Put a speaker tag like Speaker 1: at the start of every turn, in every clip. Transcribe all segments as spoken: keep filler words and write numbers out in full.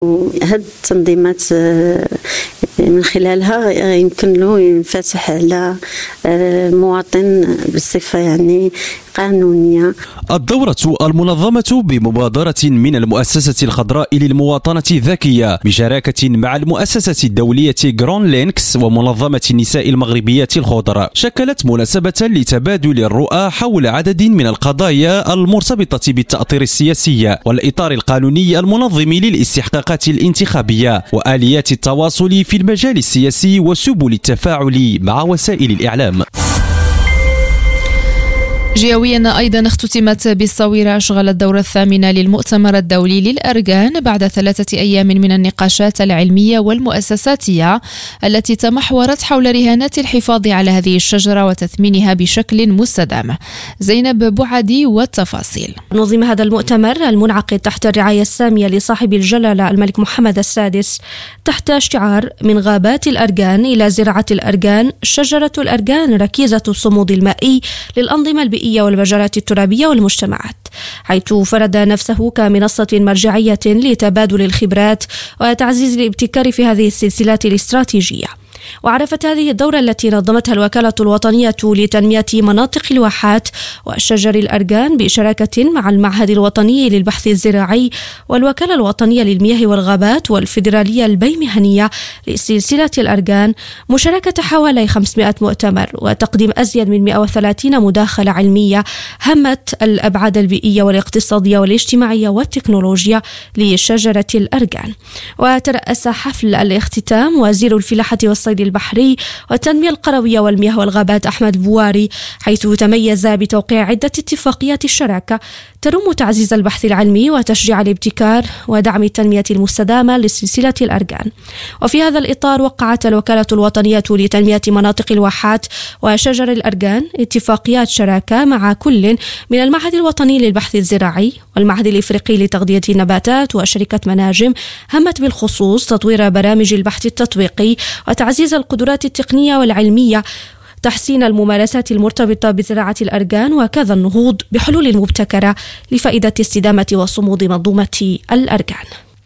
Speaker 1: هاد التنظيمات من خلالها يمكن له ينفتح على المواطن بصفة يعني قانونية.
Speaker 2: الدورة المنظمة بمبادرة من المؤسسة الخضراء للمواطنة الذكية بشراكة مع المؤسسة الدولية جرون لينكس ومنظمة النساء المغربيات الخضر شكلت مناسبة لتبادل الرؤى حول عدد من القضايا المرتبطة بالتأطير السياسي والإطار القانوني المنظم للاستحقاقات الانتخابية وآليات التواصل في المجال السياسي وسبل التفاعل مع وسائل الإعلام.
Speaker 3: جيويا أيضا اختتمت بالصويرة أشغال الدورة الثامنة للمؤتمر الدولي للأرجان بعد ثلاثة أيام من النقاشات العلمية والمؤسساتية التي تمحورت حول رهانات الحفاظ على هذه الشجرة وتثمينها بشكل مستدام. زينب بوعدي والتفاصيل.
Speaker 4: نظم هذا المؤتمر المنعقد تحت الرعاية السامية لصاحب الجلالة الملك محمد السادس تحت شعار من غابات الأرجان إلى زراعة الأرجان، شجرة الأرجان ركيزة الصمود المائي للأنظمة البيئية والمجالات الترابية والمجتمعات، حيث فرض نفسه كمنصة مرجعية لتبادل الخبرات وتعزيز الابتكار في هذه السلسلات الاستراتيجية. وعرفت هذه الدورة التي نظمتها الوكالة الوطنية لتنمية مناطق الواحات وشجر الأرجان بشراكة مع المعهد الوطني للبحث الزراعي والوكالة الوطنية للمياه والغابات والفيدرالية البيمهنية لسلسلة الأرجان مشاركة حوالي خمسمائة مؤتمر وتقديم أزيد من مئة وثلاثين مداخلة علمية همت الأبعاد البيئية والاقتصادية والاجتماعية والتكنولوجيا لشجرة الأرجان. وترأس حفل الاختتام وزير الفلاحة والصيد البحري والتنمية القروية والمياه والغابات أحمد بواري، حيث تميز بتوقيع عدة اتفاقيات الشراكة تروم تعزيز البحث العلمي وتشجيع الابتكار ودعم التنمية المستدامة لسلسلة الأرجان. وفي هذا الإطار وقعت الوكالة الوطنية لتنمية مناطق الواحات وشجر الأرجان اتفاقيات شراكة مع كل من المعهد الوطني للبحث الزراعي والمعهد الإفريقي لتغذية النباتات وشركة مناجم همت بالخصوص تطوير برامج البحث التطبيقي وتعزيز القدرات التقنية والعلمية، تحسين الممارسات المرتبطة بزراعة الأرجان، وكذا النهوض بحلول مبتكرة لفائدة استدامة وصمود منظومة الأرجان.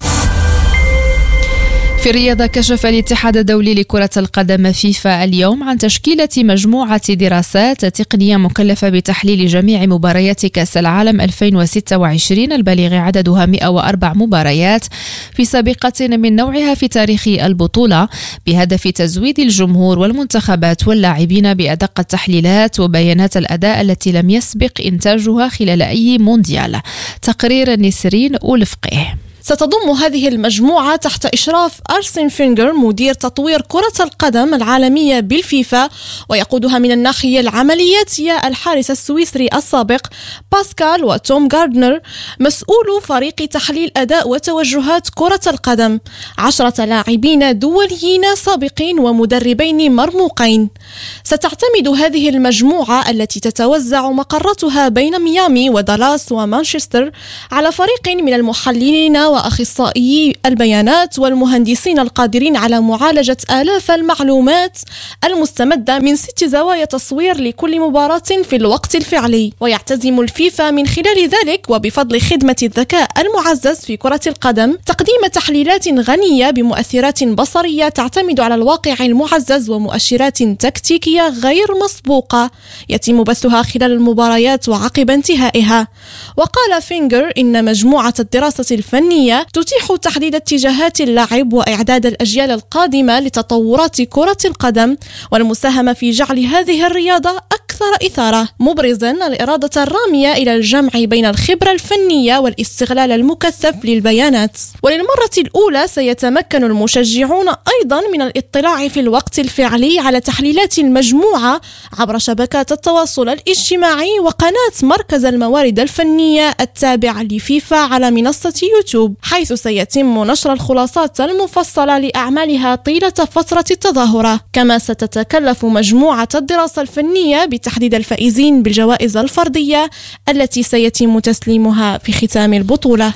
Speaker 3: في الرياضة، كشف الاتحاد الدولي لكرة القدم فيفا اليوم عن تشكيلة مجموعة دراسات تقنية مكلفة بتحليل جميع مباريات كأس العالم ألفين وستة وعشرين البالغ عددها مئة وأربع مباريات في سابقة من نوعها في تاريخ البطولة، بهدف تزويد الجمهور والمنتخبات واللاعبين بأدق التحليلات وبيانات الأداء التي لم يسبق إنتاجها خلال أي مونديال. تقرير نسرين أولفقه.
Speaker 5: ستضم هذه المجموعة تحت إشراف أرسن فينجر مدير تطوير كرة القدم العالمية بالفيفا، ويقودها من الناحية العملياتية الحارس السويسري السابق باسكال وتوم غاردنر مسؤول فريق تحليل أداء وتوجهات كرة القدم، عشرة لاعبين دوليين سابقين ومدربين مرموقين. ستعتمد هذه المجموعة التي تتوزع مقراتها بين ميامي ودالاس ومانشستر على فريق من المحللين وأخصائيي البيانات والمهندسين القادرين على معالجة آلاف المعلومات المستمدة من ست زوايا تصوير لكل مباراة في الوقت الفعلي. ويعتزم الفيفا من خلال ذلك وبفضل خدمة الذكاء المعزز في كرة القدم تقديم تحليلات غنية بمؤثرات بصرية تعتمد على الواقع المعزز ومؤشرات تكتيكية غير مسبوقة يتم بثها خلال المباريات وعقب انتهائها. وقال فينجر إن مجموعة الدراسة الفنية تتيح تحديد اتجاهات اللاعب وإعداد الأجيال القادمة لتطورات كرة القدم والمساهمة في جعل هذه الرياضة أكثر إثارة، مبرزا الإرادة الرامية إلى الجمع بين الخبرة الفنية والاستغلال المكثف للبيانات. وللمرة الأولى سيتمكن المشجعون أيضا من الاطلاع في الوقت الفعلي على تحليلات المجموعة عبر شبكات التواصل الاجتماعي وقناة مركز الموارد الفنية التابع لفيفا على منصة يوتيوب، حيث سيتم نشر الخلاصات المفصلة لأعمالها طيلة فترة التظاهرة. كما ستتكلف مجموعة الدراسة الفنية بتحديد الفائزين بالجوائز الفردية التي سيتم تسليمها في ختام البطولة.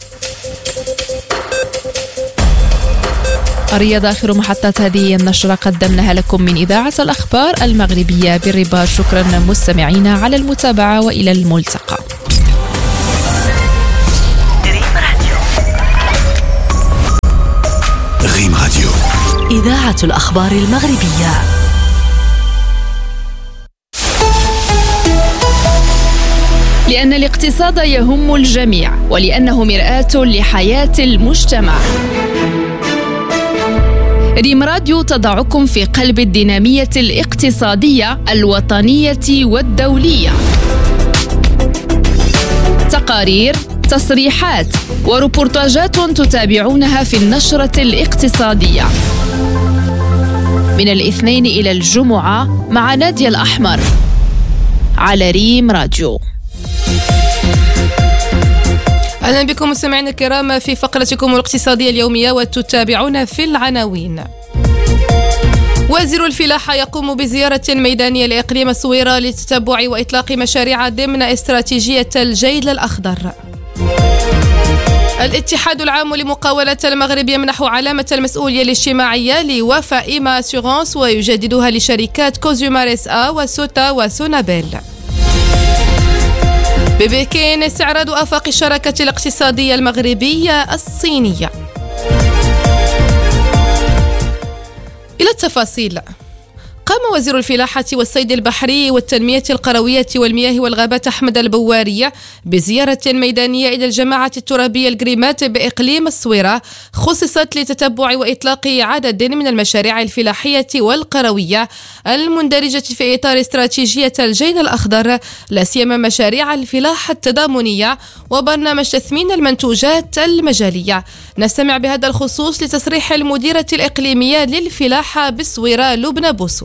Speaker 3: الرياضة آخر محطات هذه النشرة قدمناها لكم من إذاعة الأخبار المغربية بالرباط. شكرا مستمعينا على المتابعة وإلى الملتقى.
Speaker 6: إذاعة الأخبار المغربية.
Speaker 3: لأن الاقتصاد يهم الجميع ولأنه مرآة لحياة المجتمع. ريم راديو تضعكم في قلب الدينامية الاقتصادية الوطنية والدولية. تقارير، تصريحات وروبورتاجات تتابعونها في النشرة الاقتصادية من الاثنين إلى الجمعة مع نادية الأحمر على ريم راديو.
Speaker 7: أهلا بكم مستمعينا الكرام في فقرتكم الاقتصادية اليومية وتتابعون في العناوين. وزير الفلاحة يقوم بزيارة ميدانية لإقليم الصويرة لتتبع وإطلاق مشاريع ضمن استراتيجية الجيل الأخضر. الاتحاد العام لمقاولة المغرب يمنح علامة المسؤولية الاجتماعية لوفاء إما أسيغونس ويجددها لشركات كوزيومار اس آ وسوتا وسونابيل. ببكين استعراض آفاق الشراكة الاقتصادية المغربية الصينية. إلى التفاصيل. قام وزير الفلاحة والصيد البحري والتنمية القروية والمياه والغابات أحمد البواري بزيارة ميدانية إلى الجماعة الترابية الجريمات بإقليم الصويرة، خصصت لتتبع وإطلاق عدد من المشاريع الفلاحية والقروية المندرجة في إطار استراتيجية الجيل الأخضر، لا سيما مشاريع الفلاحة التضامنية وبرنامج تثمين المنتوجات المجالية. نستمع بهذا الخصوص لتصريح المديرة الإقليمية للفلاحة بالصويرة لبنى بوسو.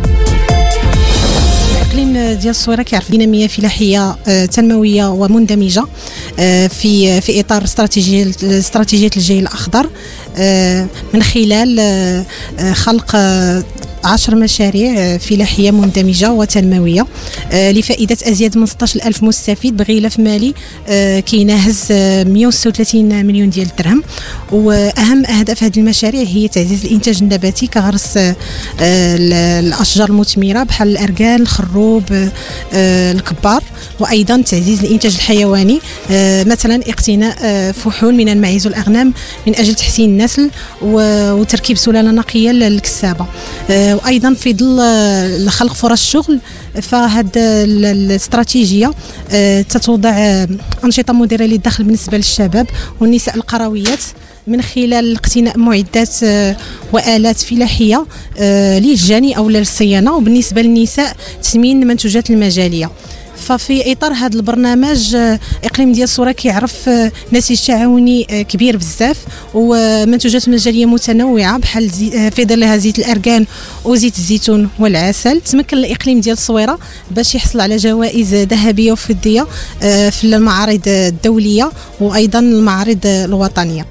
Speaker 8: الإقليم ديال الصويرة كيعرف دينامية فلاحية تنموية ومندمجة في في إطار استراتيجية استراتيجية الجيل الأخضر من خلال خلق عشر مشاريع فلاحية مندمجة وتنموية لفائدة أزيد من ستة عشر ألف مستفيد بغلاف مالي كيناهز مئة وستة وثلاثين مليون ديال الدرهم. وأهم أهداف هذه المشاريع هي تعزيز الإنتاج النباتي كغرس الأشجار المثمرة بحال الأركان، الخروب، الكبار، وأيضا تعزيز الإنتاج الحيواني، مثلا اقتناء فحول من الماعز والأغنام من أجل تحسين النسل وتركيب سلالة نقية للكسابة. وأيضا في ظل خلق فرص شغل، فهاد الاستراتيجية تتوضع أنشطة مديرة للدخل بالنسبة للشباب والنساء القرويات من خلال اقتناء معدات وآلات فلاحية للجني أو للصيانة، وبالنسبة للنساء تثمين المنتوجات المجالية. ففي اطار هذا البرنامج اقليم ديال الصويرة كيعرف نسيج تعاوني كبير بزاف ومنتوجات مجاليه متنوعه بحال في ظلها زيت الاركان وزيت الزيتون والعسل. تمكن الاقليم ديال الصويرة باش يحصل على جوائز ذهبيه وفضيه في المعارض الدوليه وايضا المعارض الوطنيه.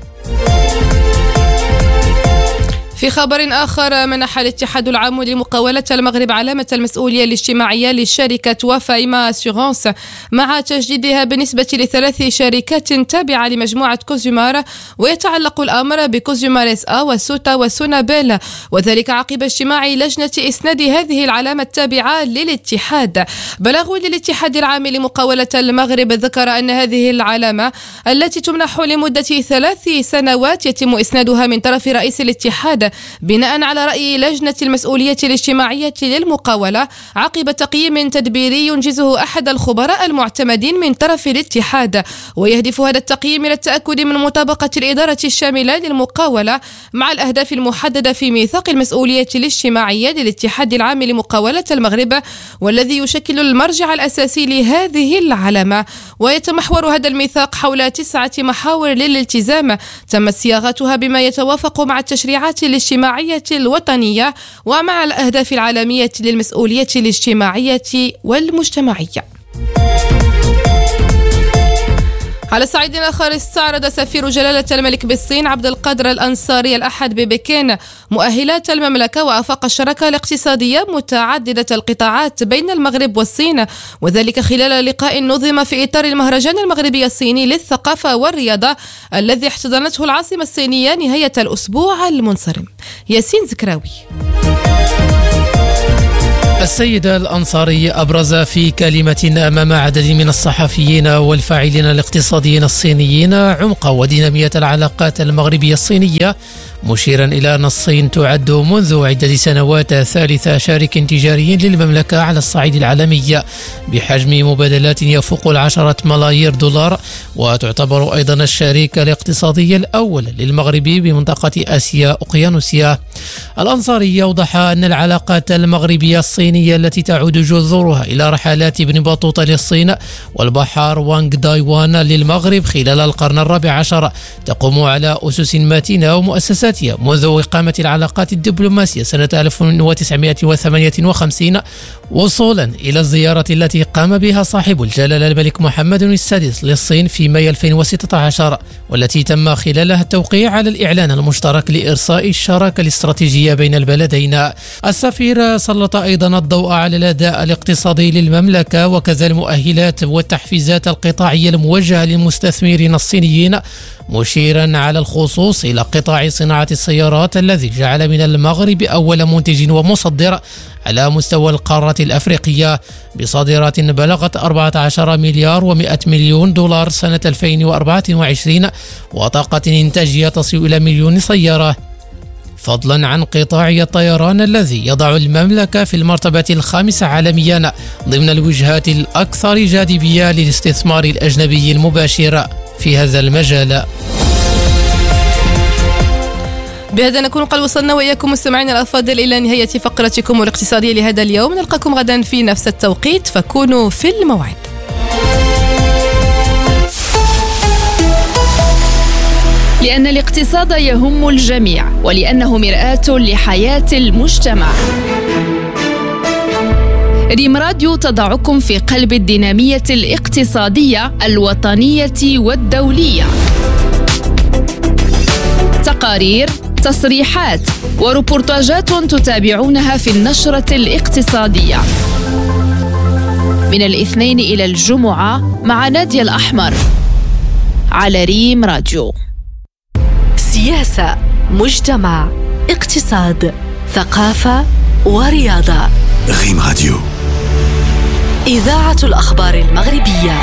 Speaker 7: في خبر آخر، منح الاتحاد العام لمقاولة المغرب علامة المسؤولية الاجتماعية لشركة وفاء إما أسيغونس مع تجديدها بالنسبة لثلاث شركات تابعة لمجموعة كوزيومار، ويتعلق الأمر بكوزيومار اس آ وسوتا وسونابيل، وذلك عقب اجتماع لجنة إسناد هذه العلامة التابعة للاتحاد. بلاغ للاتحاد العام لمقاولة المغرب ذكر أن هذه العلامة التي تمنح لمدة ثلاث سنوات يتم إسنادها من طرف رئيس الاتحاد بناء على رأي لجنة المسؤولية الاجتماعية للمقاولة عقب تقييم تدبيري ينجزه أحد الخبراء المعتمدين من طرف الاتحاد. ويهدف هذا التقييم إلى التأكد من مطابقة الإدارة الشاملة للمقاولة مع الأهداف المحددة في ميثاق المسؤولية الاجتماعية للاتحاد العام لمقاولة المغرب، والذي يشكل المرجع الأساسي لهذه العلامة. ويتمحور هذا الميثاق حول تسعة محاور للالتزام تم صياغتها بما يتوافق مع التشريعات الاجتماعية الوطنية ومع الأهداف العالمية للمسؤولية الاجتماعية والمجتمعية. على صعيد آخر، استعرض سفير جلالة الملك بالصين عبد القادر الأنصاري الأحد ببكين مؤهلات المملكة وآفاق الشراكة الاقتصادية متعددة القطاعات بين المغرب والصين، وذلك خلال لقاء نظم في إطار المهرجان المغربي الصيني للثقافة والرياضة الذي احتضنته العاصمة الصينية نهاية الأسبوع المنصرم. ياسين زكراوي.
Speaker 9: السيد الأنصاري أبرز في كلمة أمام عدد من الصحفيين والفاعلين الاقتصاديين الصينيين عمق ودينامية العلاقات المغربية الصينية، مشيرا إلى أن الصين تعد منذ عدة سنوات ثالث شارك تجاري للمملكة على الصعيد العالمي بحجم مبادلات يفوق العشرة ملايير دولار، وتعتبر أيضا الشريك الاقتصادي الأول للمغرب بمنطقة آسيا أوقيانوسيا. الأنصاري أوضح أن العلاقات المغربية الصينية التي تعود جذورها إلى رحلات ابن بطوطة للصين والبحار وانغ دايوان للمغرب خلال القرن الرابع عشر تقوم على أسس متينة ومؤسساتها منذ إقامة العلاقات الدبلوماسية سنة ألف وتسعمائة وثمانية وخمسين، وصولا إلى الزيارة التي قام بها صاحب الجلالة الملك محمد السادس للصين في مايو ألفين وستة عشر، والتي تم خلالها التوقيع على الإعلان المشترك لإرساء الشراكة الاستراتيجية بين البلدين. السفير سلط أيضا الضوء على الأداء الاقتصادي للمملكة وكذا المؤهلات والتحفيزات القطاعية الموجهة للمستثمرين الصينيين، مشيرا على الخصوص إلى قطاع صناعة السيارات الذي جعل من المغرب أول منتج ومصدر على مستوى القارة الأفريقية بصادرات بلغت أربعة عشر مليار ومئة مليون دولار سنة ألفين وأربعة وعشرين وطاقة إنتاجية تصل إلى مليون سيارة، فضلا عن قطاع الطيران الذي يضع المملكة في المرتبة الخامسة عالميا ضمن الوجهات الأكثر جاذبية للاستثمار الأجنبي المباشر في هذا المجال.
Speaker 7: بهذا نكون قد وصلنا وإياكم مستمعينا الأفاضل إلى نهاية فقرتكم الاقتصادية لهذا اليوم. نلقاكم غدا في نفس التوقيت، فكونوا في الموعد.
Speaker 3: لأن الاقتصاد يهم الجميع ولأنه مرآة لحياة المجتمع، ريم راديو تضعكم في قلب الدينامية الاقتصادية الوطنية والدولية. تقارير، تصريحات وريبورتاجات تتابعونها في النشرة الاقتصادية من الاثنين إلى الجمعة مع نادية الأحمر على ريم راديو.
Speaker 6: سياسة، مجتمع، اقتصاد، ثقافة ورياضة.
Speaker 10: ريم راديو،
Speaker 6: إذاعة الأخبار المغربية.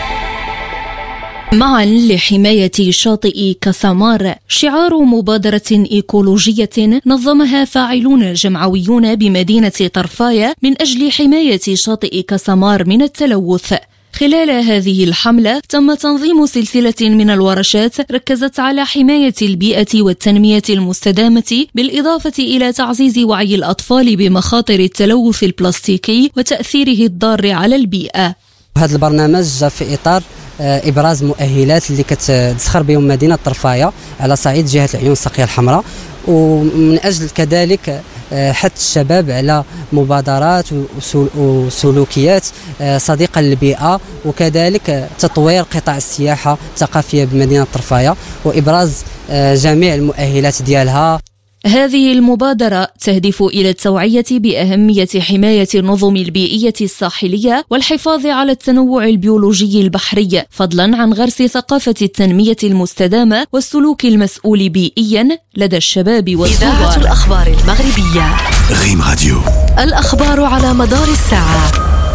Speaker 4: معا لحماية شاطئ كسامار، شعار مبادرة إيكولوجية نظمها فاعلون جمعويون بمدينة طرفاية من أجل حماية شاطئ كسامار من التلوث. خلال هذه الحملة تم تنظيم سلسلة من الورشات ركزت على حماية البيئة والتنمية المستدامة، بالإضافة إلى تعزيز وعي الأطفال بمخاطر التلوث البلاستيكي وتأثيره الضار على البيئة.
Speaker 11: هذا البرنامج جاء في إطار إبراز مؤهلات اللي كتزخر بهم مدينة طرفاية على صعيد جهة العيون الساقية الحمراء، ومن أجل كذلك حث الشباب على مبادرات وسلوكيات صديقة للبيئة، وكذلك تطوير قطاع السياحة الثقافية بمدينة طرفاية وإبراز جميع المؤهلات ديالها.
Speaker 4: هذه المبادرة تهدف إلى التوعية بأهمية حماية النظم البيئية الساحلية والحفاظ على التنوع البيولوجي البحري، فضلا عن غرس ثقافة التنمية المستدامة والسلوك المسؤول بيئيا لدى الشباب والصغار.
Speaker 6: إذاعة الأخبار المغربية.
Speaker 10: ريم راديو،
Speaker 6: الأخبار على مدار الساعة.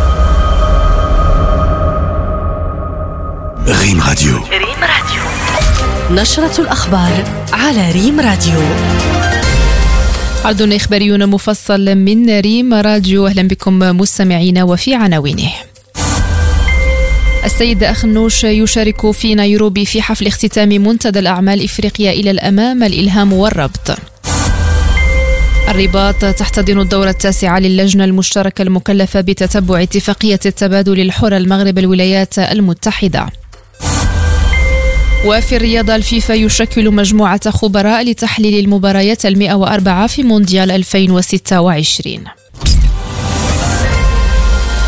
Speaker 10: ريم راديو.
Speaker 6: ريم راديو، نشرة الأخبار على ريم راديو.
Speaker 3: عرض إخباري مفصل من ريم راديو. أهلا بكم مستمعين وفي عناوينه. السيد أخنوش يشارك في نيروبي في حفل اختتام منتدى الأعمال إفريقيا إلى الأمام، الإلهام والربط. الرباط تحتضن الدورة التاسعة للجنة المشتركة المكلفة بتتبع اتفاقية التبادل الحر المغرب الولايات المتحدة. وفي الرياضة، الفيفا يشكل مجموعة خبراء لتحليل المباريات المئة وأربعة في مونديال ألفين وستة وعشرين.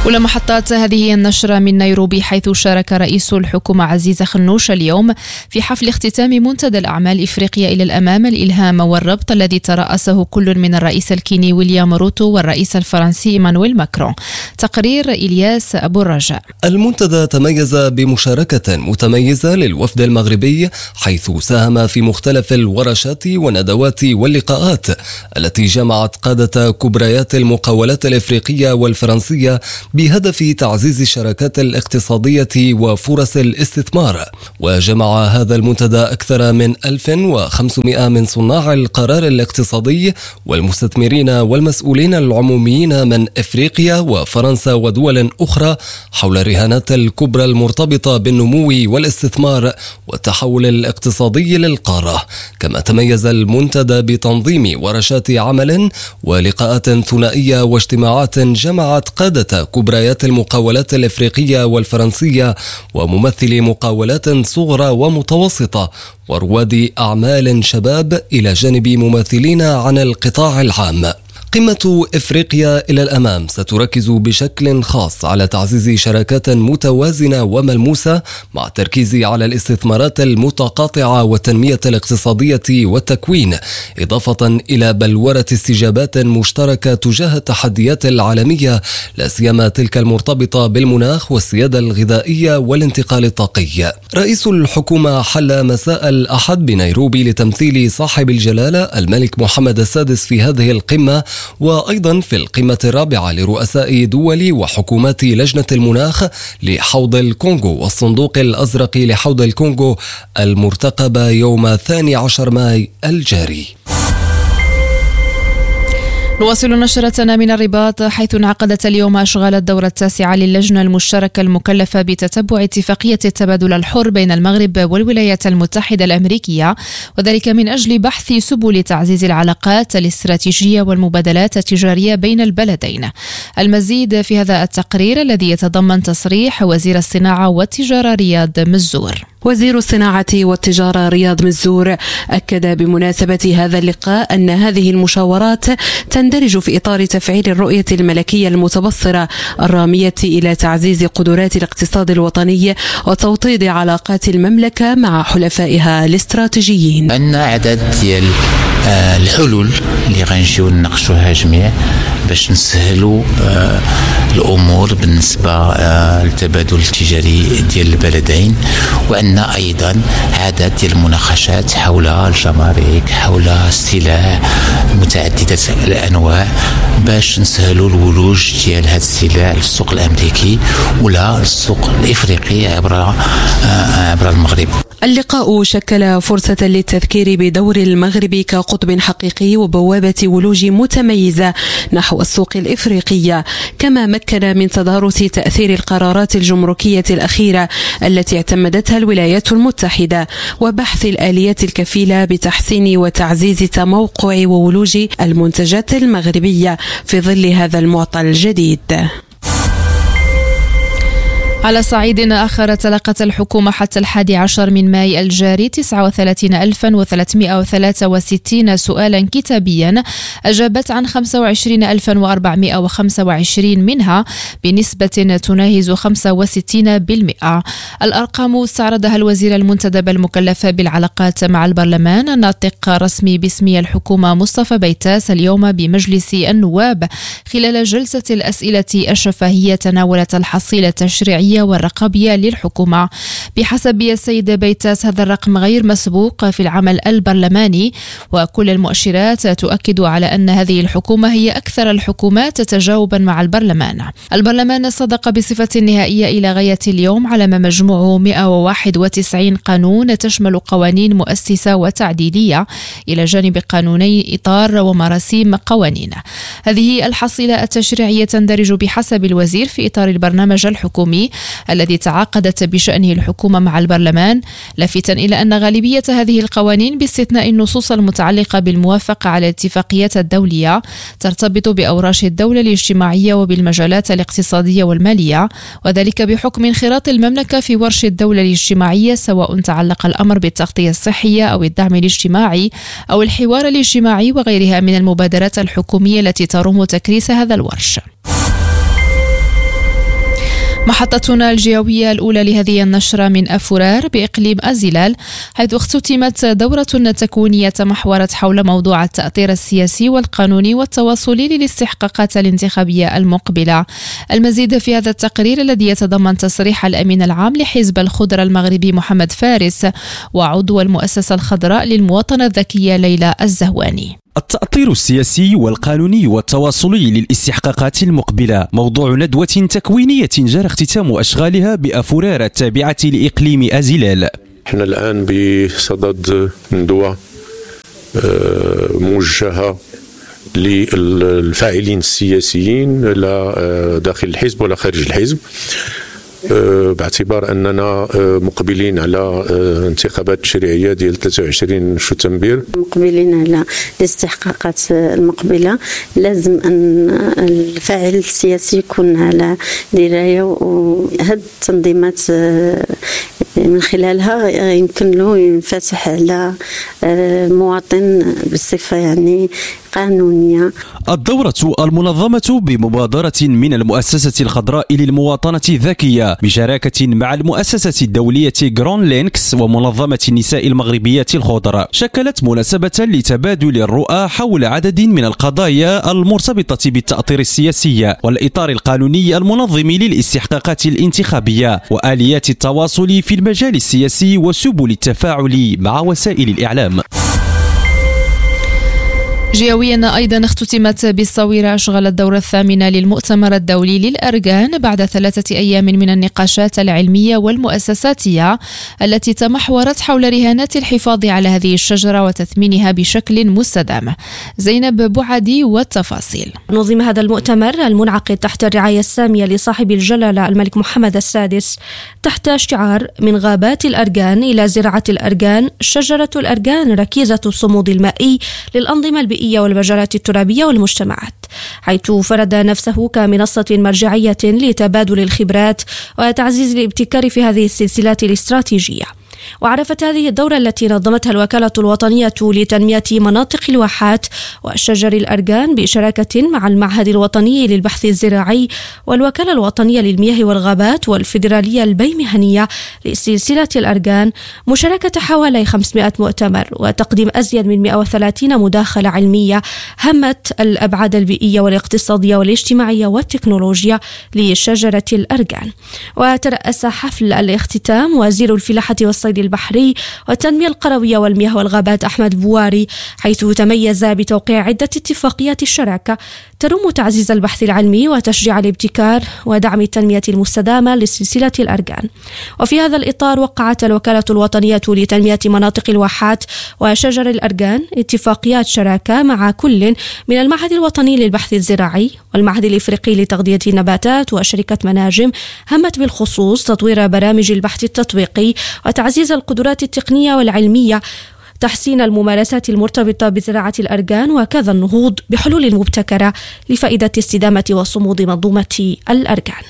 Speaker 3: أولى محطات هذه النشرة من نيروبي، حيث شارك رئيس الحكومة عزيز خنوش اليوم في حفل اختتام منتدى الأعمال إفريقيا إلى الأمام الإلهام والربط، الذي ترأسه كل من الرئيس الكيني ويليام روتو والرئيس الفرنسي إيمانويل ماكرون. تقرير إلياس أبو الرجاء.
Speaker 12: المنتدى تميز بمشاركة متميزة للوفد المغربي، حيث ساهم في مختلف الورشات والندوات واللقاءات التي جمعت قادة كبريات المقاولات الإفريقية والفرنسية بهدف تعزيز الشراكات الاقتصادية وفرص الاستثمار. وجمع هذا المنتدى أكثر من ألف وخمسمائة من صناع القرار الاقتصادي والمستثمرين والمسؤولين العموميين من إفريقيا وفرنسا ودول أخرى حول الرهانات الكبرى المرتبطة بالنمو والاستثمار والتحول الاقتصادي للقارة. كما تميز المنتدى بتنظيم ورشات عمل ولقاءات ثنائية واجتماعات جمعت قادة كبريات المقاولات الإفريقية والفرنسية وممثلي مقاولات صغرى ومتوسطة ورواد أعمال شباب إلى جانب ممثلين عن القطاع العام. قمة إفريقيا إلى الأمام ستركز بشكل خاص على تعزيز شراكات متوازنة وملموسة، مع التركيز على الاستثمارات المتقاطعة والتنمية الاقتصادية والتكوين، إضافة إلى بلورة استجابات مشتركة تجاه التحديات العالمية، لا سيما تلك المرتبطة بالمناخ والسيادة الغذائية والانتقال الطاقي. رئيس الحكومة حل مساء الأحد بنيروبي لتمثيل صاحب الجلالة الملك محمد السادس في هذه القمة، وأيضا في القمة الرابعة لرؤساء دول وحكومات لجنة المناخ لحوض الكونغو والصندوق الأزرق لحوض الكونغو المرتقبة يوم الثاني عشر ماي الجاري.
Speaker 3: نواصل نشرتنا من الرباط، حيث انعقدت اليوم أشغال الدورة التاسعة للجنة المشتركة المكلفة بتتبع اتفاقية التبادل الحر بين المغرب والولايات المتحدة الأمريكية، وذلك من أجل بحث سبل تعزيز العلاقات الاستراتيجية والمبادلات التجارية بين البلدين. المزيد في هذا التقرير الذي يتضمن تصريح وزير الصناعة والتجارة رياض مزور.
Speaker 13: وزير الصناعة والتجارة رياض مزور أكد بمناسبة هذا اللقاء أن هذه المشاورات تندرج في إطار تفعيل الرؤية الملكية المتبصرة الرامية إلى تعزيز قدرات الاقتصاد الوطني وتوطيد علاقات المملكة مع حلفائها الاستراتيجيين.
Speaker 14: عندنا عدد ديال الحلول اللي غنجيو نناقشوها جميع باش نسهلوا الأمور بالنسبة للتبادل التجاري ديال البلدين، وعندنا أيضا عدد ديال المناقشات حول الجمارك، حول السلع متعددة الأنواع باش نسهلوا الولوج ديال هذه السلع للسوق الأمريكي ولا للسوق الإفريقي عبر عبر المغرب.
Speaker 13: اللقاء شكل فرصة للتذكير بدور المغرب كقطب حقيقي وبوابة ولوج متميزة نحو السوق الإفريقية، كما مكن من تدارس تأثير القرارات الجمركية الأخيرة التي اعتمدتها الولايات المتحدة، وبحث الآليات الكفيلة بتحسين وتعزيز تموقع وولوج المنتجات المغربية في ظل هذا المعطى الجديد.
Speaker 3: على صعيد آخر، تلقت الحكومة حتى الحادي عشر من ماي الجاري تسعة وثلاثين ألفا وثلاثمائة وثلاثة وستين سؤالا كتابيا، أجابت عن خمسة وعشرين ألفا وأربعمائة وخمسة وعشرين منها بنسبة تناهز خمسة وستين بالمئة. الأرقام استعرضها الوزير المنتدب المكلف بالعلاقات مع البرلمان الناطق رسمي باسم الحكومة مصطفى بيتاس اليوم بمجلس النواب خلال جلسة الأسئلة الشفهية تناولت الحصيلة التشريعية والرقابية للحكومة. بحسب السيد بيتاس، هذا الرقم غير مسبوق في العمل البرلماني، وكل المؤشرات تؤكد على أن هذه الحكومة هي أكثر الحكومات تجاوبا مع البرلمان. البرلمان صدق بصفة نهائية إلى غاية اليوم على ما مجموعه مئة وواحد وتسعين قانون تشمل قوانين مؤسسة وتعديلية إلى جانب قانوني إطار ومراسيم قوانين. هذه الحصيلة التشريعية تندرج بحسب الوزير في إطار البرنامج الحكومي الذي تعاقدت بشأنه الحكومة مع البرلمان، لافتا إلى أن غالبية هذه القوانين باستثناء النصوص المتعلقة بالموافقة على الاتفاقيات الدولية ترتبط بأوراش الدولة الاجتماعية وبالمجالات الاقتصادية والمالية، وذلك بحكم انخراط المملكة في ورش الدولة الاجتماعية، سواء تعلق الأمر بالتغطية الصحية أو الدعم الاجتماعي أو الحوار الاجتماعي وغيرها من المبادرات الحكومية التي تروم تكريس هذا الورش. محطتنا الجوية الأولى لهذه النشرة من أفورار بإقليم أزيلال، حيث اختتمت دورة تكوينية تمحورت حول موضوع التأطير السياسي والقانوني والتواصلي للاستحقاقات الانتخابية المقبلة. المزيد في هذا التقرير الذي يتضمن تصريح الأمين العام لحزب الخضر المغربي محمد فارس وعضو المؤسسة الخضراء للمواطنة الذكية ليلى الزهواني.
Speaker 2: التأطير السياسي والقانوني والتواصلي للاستحقاقات المقبلة موضوع ندوة تكوينية جرى اختتام أشغالها بأفورار التابعة لإقليم أزيلال.
Speaker 15: احنا الآن بصدد ندوة موجهة للفاعلين السياسيين لا داخل الحزب ولا خارج الحزب، باعتبار أننا مقبلين على انتخابات تشريعية ديال ثلاثة وعشرين شتنبر.
Speaker 1: مقبلين على الاستحقاقات المقبلة، لازم أن الفاعل السياسي يكون على دراية، وهذه التنظيمات من خلالها يمكن له ينفتح على المواطن بصفة يعني قانونية.
Speaker 2: الدورة المنظمة بمبادرة من المؤسسة الخضراء للمواطنة الذكية بشراكة مع المؤسسة الدولية غرون لينكس ومنظمة النساء المغربيات الخضر شكلت مناسبة لتبادل الرؤى حول عدد من القضايا المرتبطة بالتأطير السياسي والإطار القانوني المنظم للاستحقاقات الانتخابية وآليات التواصل في المجال السياسي وسبل التفاعل مع وسائل الإعلام.
Speaker 3: جيويا أيضا اختتمت بالصويرة أشغال الدورة الثامنة للمؤتمر الدولي للأرجان بعد ثلاثة أيام من النقاشات العلمية والمؤسساتية التي تمحورت حول رهانات الحفاظ على هذه الشجرة وتثمينها بشكل مستدام. زينب بوعدي والتفاصيل.
Speaker 4: نظم هذا المؤتمر المنعقد تحت الرعاية السامية لصاحب الجلالة الملك محمد السادس تحت شعار من غابات الأرجان إلى زراعة الأرجان، شجرة الأرجان ركيزة الصمود المائي للأنظمة البيئية والمجالات الترابية والمجتمعات، حيث فرض نفسه كمنصة مرجعية لتبادل الخبرات وتعزيز الابتكار في هذه السلسلات الاستراتيجية. وعرفت هذه الدورة التي نظمتها الوكالة الوطنية لتنمية مناطق الواحات والشجر الأرجان بشراكة مع المعهد الوطني للبحث الزراعي والوكالة الوطنية للمياه والغابات والفيدرالية البيمهنية لسلسلة الأرجان، مشاركة حوالي خمسمائة مؤتمر وتقديم أزيد من مئة وثلاثين مداخلة علمية همت الأبعاد البيئية والاقتصادية والاجتماعية والتكنولوجيا لشجرة الأرجان. وترأس حفل الاختتام وزير الفلاحة والصيد البحري والتنمية القروية والمياه والغابات أحمد بواري، حيث تميز بتوقيع عدة اتفاقيات الشراكة ترم تعزيز البحث العلمي وتشجيع الابتكار ودعم التنمية المستدامة لسلسلة الأرجان. وفي هذا الإطار وقعت الوكالة الوطنية لتنمية مناطق الواحات وشجر الأرجان اتفاقيات شراكة مع كل من المعهد الوطني للبحث الزراعي والمعهد الإفريقي لتغذية النباتات وشركة مناجم، همت بالخصوص تطوير برامج البحث التطبيقي وتعزيز القدرات التقنية والعلمية، تحسين الممارسات المرتبطة بزراعة الأرجان، وكذا النهوض بحلول مبتكرة لفائدة استدامة وصمود منظومة الأرجان.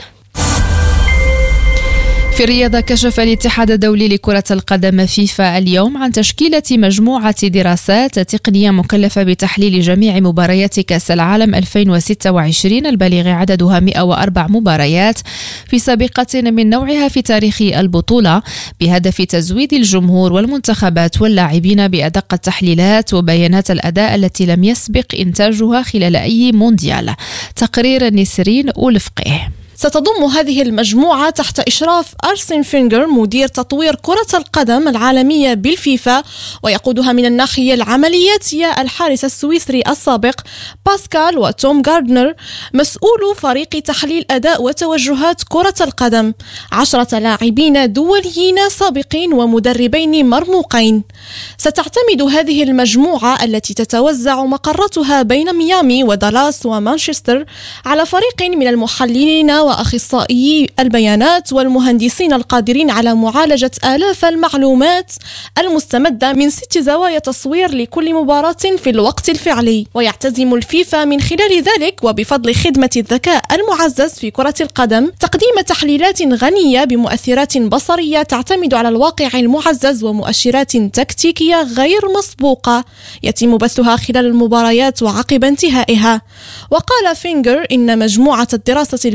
Speaker 3: في الرياضة، كشف الاتحاد الدولي لكرة القدم فيفا اليوم عن تشكيلة مجموعة دراسات تقنية مكلفة بتحليل جميع مباريات كأس العالم ألفين وستة وعشرين البالغ عددها مئة وأربع مباريات في سابقة من نوعها في تاريخ البطولة، بهدف تزويد الجمهور والمنتخبات واللاعبين بأدق التحليلات وبيانات الأداء التي لم يسبق إنتاجها خلال أي مونديال. تقرير نسرين أولفقه.
Speaker 5: ستضم هذه المجموعة تحت إشراف أرسن فينغر مدير تطوير كرة القدم العالمية بالفيفا، ويقودها من الناحية العملياتية الحارس السويسري السابق باسكال وتوم غاردنر مسؤول فريق تحليل أداء وتوجهات كرة القدم، عشرة لاعبين دوليين سابقين ومدربين مرموقين. ستعتمد هذه المجموعة التي تتوزع مقراتها بين ميامي ودالاس ومانشستر على فريق من المحللين وأخصائيي البيانات والمهندسين القادرين على معالجة آلاف المعلومات المستمدة من ست زوايا تصوير لكل مباراة في الوقت الفعلي. ويعتزم الفيفا من خلال ذلك وبفضل خدمة الذكاء المعزز في كرة القدم تقديم تحليلات غنية بمؤثرات بصرية تعتمد على الواقع المعزز ومؤشرات تكتيكية غير مسبوقة يتم بثها خلال المباريات وعقب انتهائها. وقال فينغر إن مجموعة الدراسة الفنية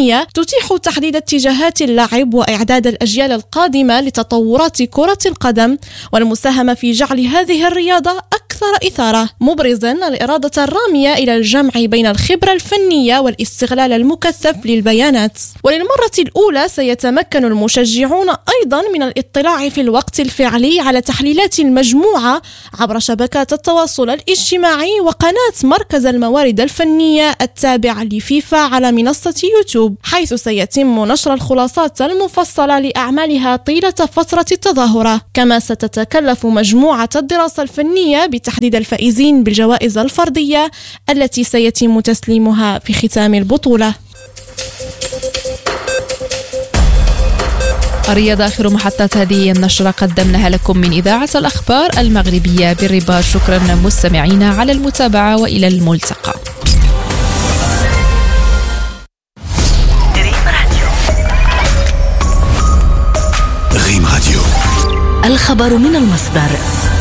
Speaker 5: الفنية تتيح تحديد اتجاهات اللعب وإعداد الأجيال القادمة لتطورات كرة القدم والمساهمة في جعل هذه الرياضة أكثر إثارة، مبرزا الإرادة الرامية إلى الجمع بين الخبرة الفنية والاستغلال المكثف للبيانات. وللمرة الأولى سيتمكن المشجعون أيضا من الاطلاع في الوقت الفعلي على تحليلات المجموعة عبر شبكات التواصل الاجتماعي وقناة مركز الموارد الفنية التابع لفيفا على منصة يوتيوب، حيث سيتم نشر الخلاصات المفصلة لأعمالها طيلة فترة التظاهرة. كما ستتكلف مجموعة الدراسة الفنية بتحديد الفائزين بالجوائز الفردية التي سيتم تسليمها في ختام البطولة.
Speaker 3: الرياضة آخر محطات هذه النشرة قدمناها لكم من إذاعة الأخبار المغربية بالرباط. شكرا مستمعينا على المتابعة وإلى الملتقى.
Speaker 10: ريم راديو،
Speaker 6: الخبر من المصدر.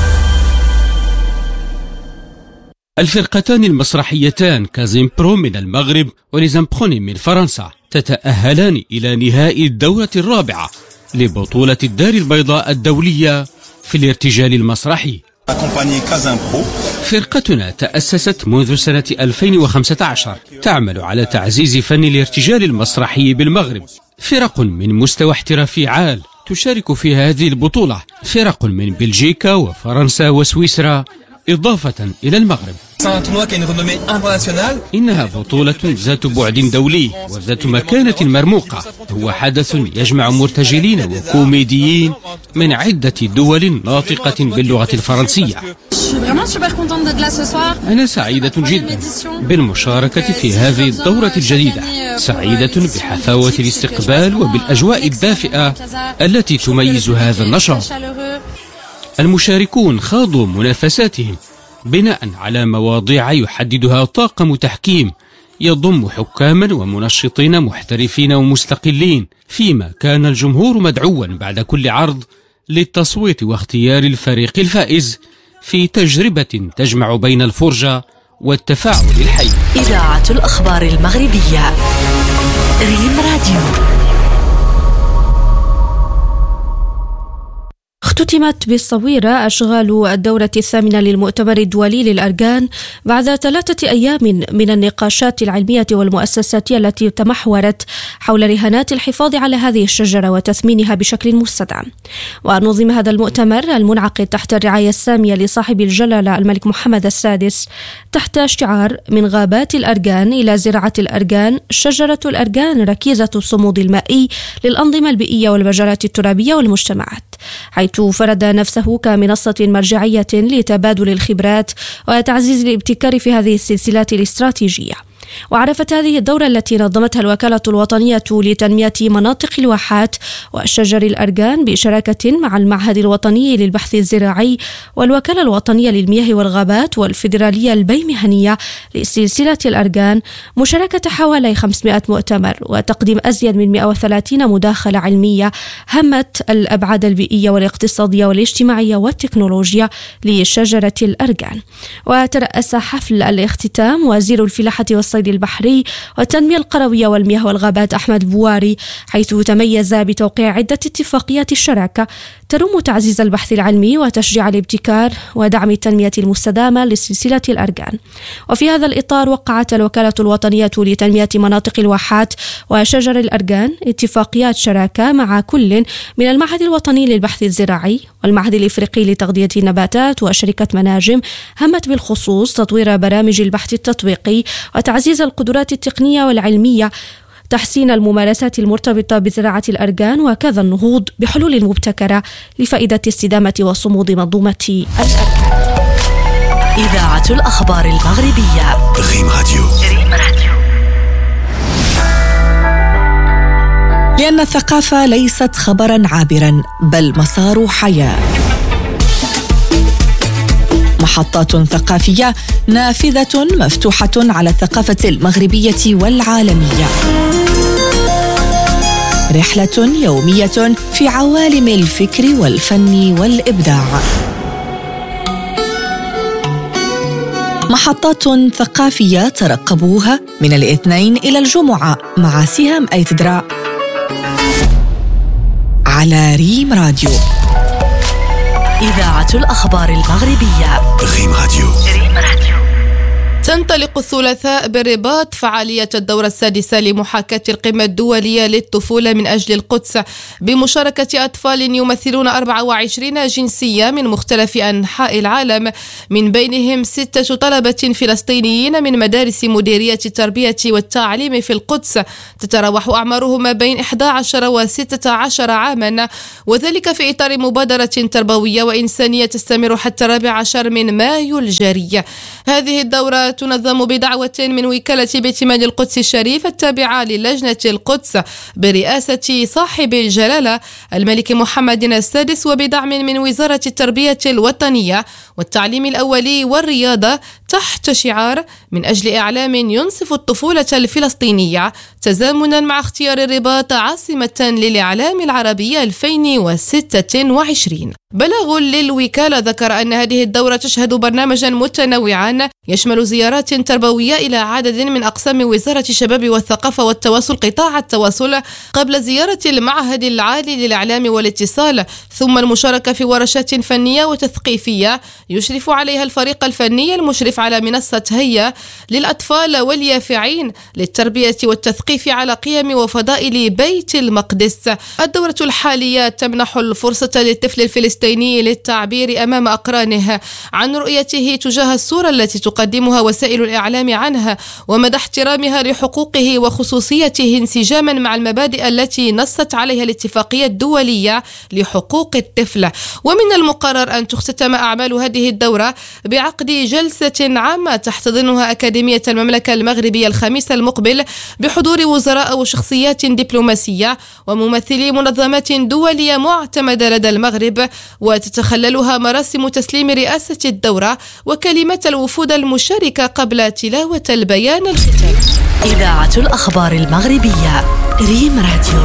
Speaker 2: الفرقتان المسرحيتان كازيمبرو من المغرب وليزامبروني من فرنسا تتأهلان إلى نهائي الدورة الرابعة لبطولة الدار البيضاء الدولية في الارتجال المسرحي. فرقتنا تأسست منذ سنة ألفين وخمسة عشر، تعمل على تعزيز فن الارتجال المسرحي بالمغرب. فرق من مستوى احترافي عال تشارك في هذه البطولة، فرق من بلجيكا وفرنسا وسويسرا إضافة إلى المغرب. إنها بطولة ذات بعد دولي وذات مكانة مرموقة، هو حدث يجمع مرتجلين وكوميديين من عدة دول ناطقة باللغة الفرنسية. أنا سعيدة جدا بالمشاركة في هذه الدورة الجديدة، سعيدة بحفاوة الاستقبال وبالأجواء الدافئة التي تميز هذا النشاط. المشاركون خاضوا منافساتهم بناء على مواضيع يحددها طاقم تحكيم يضم حكاما ومنشطين محترفين ومستقلين، فيما كان الجمهور مدعوا بعد كل عرض للتصويت واختيار الفريق الفائز في تجربة تجمع بين الفرجة والتفاعل الحي.
Speaker 6: إذاعة الأخبار المغربية، ريم راديو.
Speaker 4: اختتمت بالصويرة أشغال الدورة الثامنة للمؤتمر الدولي للأرجان بعد ثلاثة أيام من النقاشات العلمية والمؤسساتية التي تمحورت حول رهانات الحفاظ على هذه الشجرة وتثمينها بشكل مستدام. ونظم هذا المؤتمر المنعقد تحت الرعاية السامية لصاحب الجلالة الملك محمد السادس تحت شعار من غابات الأرجان إلى زراعة الأرجان، شجرة الأرجان ركيزة الصمود المائي للأنظمة البيئية والمجالات الترابية والمجتمعات، حيث فرض نفسه كمنصة مرجعية لتبادل الخبرات وتعزيز الابتكار في هذه السلسلات الاستراتيجية. وعرفت هذه الدورة التي نظمتها الوكالة الوطنية لتنمية مناطق الواحات وشجر الأرجان بشراكة مع المعهد الوطني للبحث الزراعي والوكالة الوطنية للمياه والغابات والفيدرالية البيمهنية لسلسلة الأرجان مشاركة حوالي خمسمائة مؤتمر وتقديم أزيد من مئة وثلاثين مداخلة علمية همت الأبعاد البيئية والاقتصادية والاجتماعية والتكنولوجيا لشجرة الأرجان. وترأس حفل الاختتام وزير الفلاحة والصيد البحري والتنمية القروية والمياه والغابات أحمد بواري، حيث تميز بتوقيع عدة اتفاقيات الشراكة تروم تعزيز البحث العلمي وتشجيع الابتكار ودعم التنمية المستدامة لسلسلة الأرجان. وفي هذا الإطار وقعت الوكالة الوطنية لتنمية مناطق الواحات وشجر الأرجان اتفاقيات شراكة مع كل من المعهد الوطني للبحث الزراعي والمعهد الإفريقي لتغذية النباتات وشركة مناجم، همت بالخصوص تطوير برامج البحث التطبيقي وتعزيز القدرات التقنية والعلمية، تحسين الممارسات المرتبطة بزراعة الأرجان، وكذا النهوض بحلول مبتكرة لفائدة استدامة وصمود منظومة الأرجان.
Speaker 6: إذاعة الأخبار المغربية،
Speaker 10: ريم راديو.
Speaker 16: لأن الثقافة ليست خبرا عابرا بل مسار حياة، محطات ثقافية نافذة مفتوحة على الثقافة المغربية والعالمية، رحلة يومية في عوالم الفكر والفن والإبداع. محطات ثقافية ترقبوها من الاثنين إلى الجمعة مع سهام أيتدرا على ريم راديو.
Speaker 6: إذاعة الأخبار المغربية
Speaker 10: ريم راديو.
Speaker 6: ريم راديو.
Speaker 7: تنطلق الثلاثاء بالرباط فعالية الدورة السادسة لمحاكاة القمة الدولية للطفولة من أجل القدس بمشاركة أطفال يمثلون أربعة وعشرين جنسية من مختلف أنحاء العالم، من بينهم ستة طلبة فلسطينيين من مدارس مديرية التربية والتعليم في القدس تتراوح أعمارهم ما بين إحدى عشر وستة عشر عاما، وذلك في إطار مبادرة تربوية وإنسانية تستمر حتى الرابع عشر من مايو الجاري. هذه الدورة تنظم بدعوة من وكالة بيت مال القدس الشريف التابعة للجنة القدس برئاسة صاحب الجلالة الملك محمد السادس، وبدعم من وزارة التربية الوطنية والتعليم الأولي والرياضة، تحت شعار من أجل إعلام ينصف الطفولة الفلسطينية تزامنا مع اختيار الرباط عاصمة للإعلام العربي ألفين وستة وعشرين. بلاغ للوكالة ذكر أن هذه الدورة تشهد برنامجا متنوعا يشمل زيارات تربوية إلى عدد من أقسام وزارة الشباب والثقافة والتواصل قطاع التواصل قبل زيارة المعهد العالي للإعلام والاتصال، ثم المشاركة في ورشات فنية وتثقيفية يشرف عليها الفريق الفني المشرف على منصة هيا للأطفال واليافعين للتربية والتثقيف على قيم وفضائل بيت المقدس. الدورة الحالية تمنح الفرصة للطفل الفلسطيني للتعبير أمام أقرانه عن رؤيته تجاه الصورة التي تقدمها وسائل الإعلام عنها ومدى احترامها لحقوقه وخصوصيته انسجاما مع المبادئ التي نصت عليها الاتفاقية الدولية لحقوق الطفل. ومن المقرر أن تختتم أعمال هذه الدورة بعقد جلسة عامة تحتضنها أكاديمية المملكة المغربية الخميس المقبل بحضور وزراء وشخصيات دبلوماسية وممثلي منظمات دولية معتمدة لدى المغرب، وتتخللها مراسم تسليم رئاسة الدورة وكلمة الوفود المشاركة قبل تلاوة البيان الختامي.
Speaker 6: إذاعة الأخبار المغربية ريم راديو.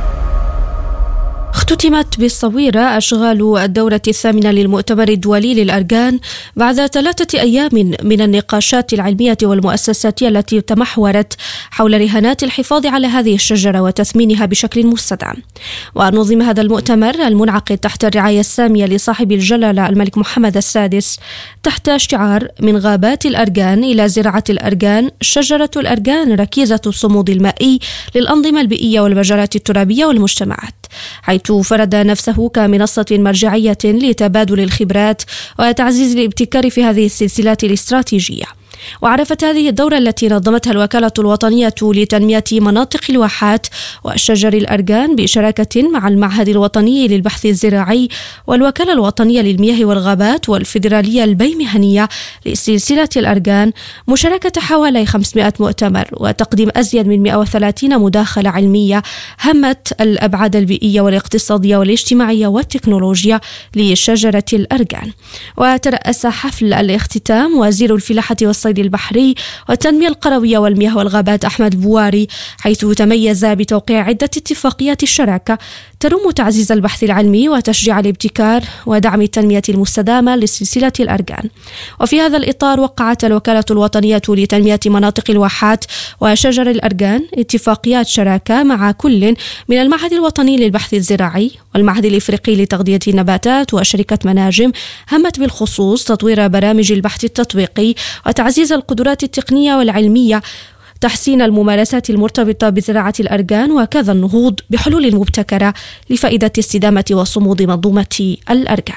Speaker 4: اختتمت بالصويرة أشغال الدورة الثامنة للمؤتمر الدولي للأرجان بعد ثلاثة أيام من النقاشات العلمية والمؤسساتية التي تمحورت حول رهانات الحفاظ على هذه الشجرة وتثمينها بشكل مستدام. ونظم هذا المؤتمر المنعقد تحت الرعاية السامية لصاحب الجلالة الملك محمد السادس تحت شعار من غابات الأرجان إلى زراعة الأرجان، شجرة الأرجان ركيزة الصمود المائي للأنظمة البيئية والمجالات الترابية والمجتمعات، حيث فرض نفسه كمنصة مرجعية لتبادل الخبرات وتعزيز الابتكار في هذه السلسلات الاستراتيجية. وعرفت هذه الدورة التي نظمتها الوكالة الوطنية لتنمية مناطق الواحات والشجر الأرجان بشراكة مع المعهد الوطني للبحث الزراعي والوكالة الوطنية للمياه والغابات والفيدرالية البيمهنية لسلسلة الأرجان مشاركة حوالي خمسمائة مؤتمر وتقديم أزيد من مئة وثلاثين مداخلة علمية همت الأبعاد البيئية والاقتصادية والاجتماعية والتكنولوجيا لشجرة الأرجان. وترأس حفل الاختتام وزير الفلاحة والصيد البحري والتنمية القروية والمياه والغابات أحمد بواري، حيث تميز بتوقيع عدة اتفاقيات الشراكة تروم تعزيز البحث العلمي وتشجيع الابتكار ودعم التنمية المستدامة لسلسلة الأرجان. وفي هذا الإطار وقعت الوكالة الوطنية لتنمية مناطق الواحات وشجر الأرجان اتفاقيات شراكة مع كل من المعهد الوطني للبحث الزراعي والمعهد الإفريقي لتغذية النباتات وشركة مناجم، همت بالخصوص تطوير برامج البحث التطبيقي وتعزيز القدرات التقنية والعلمية، تحسين الممارسات المرتبطة بزراعة الأرجان، وكذا النهوض بحلول مبتكرة لفائدة استدامة وصمود منظومة الأرجان.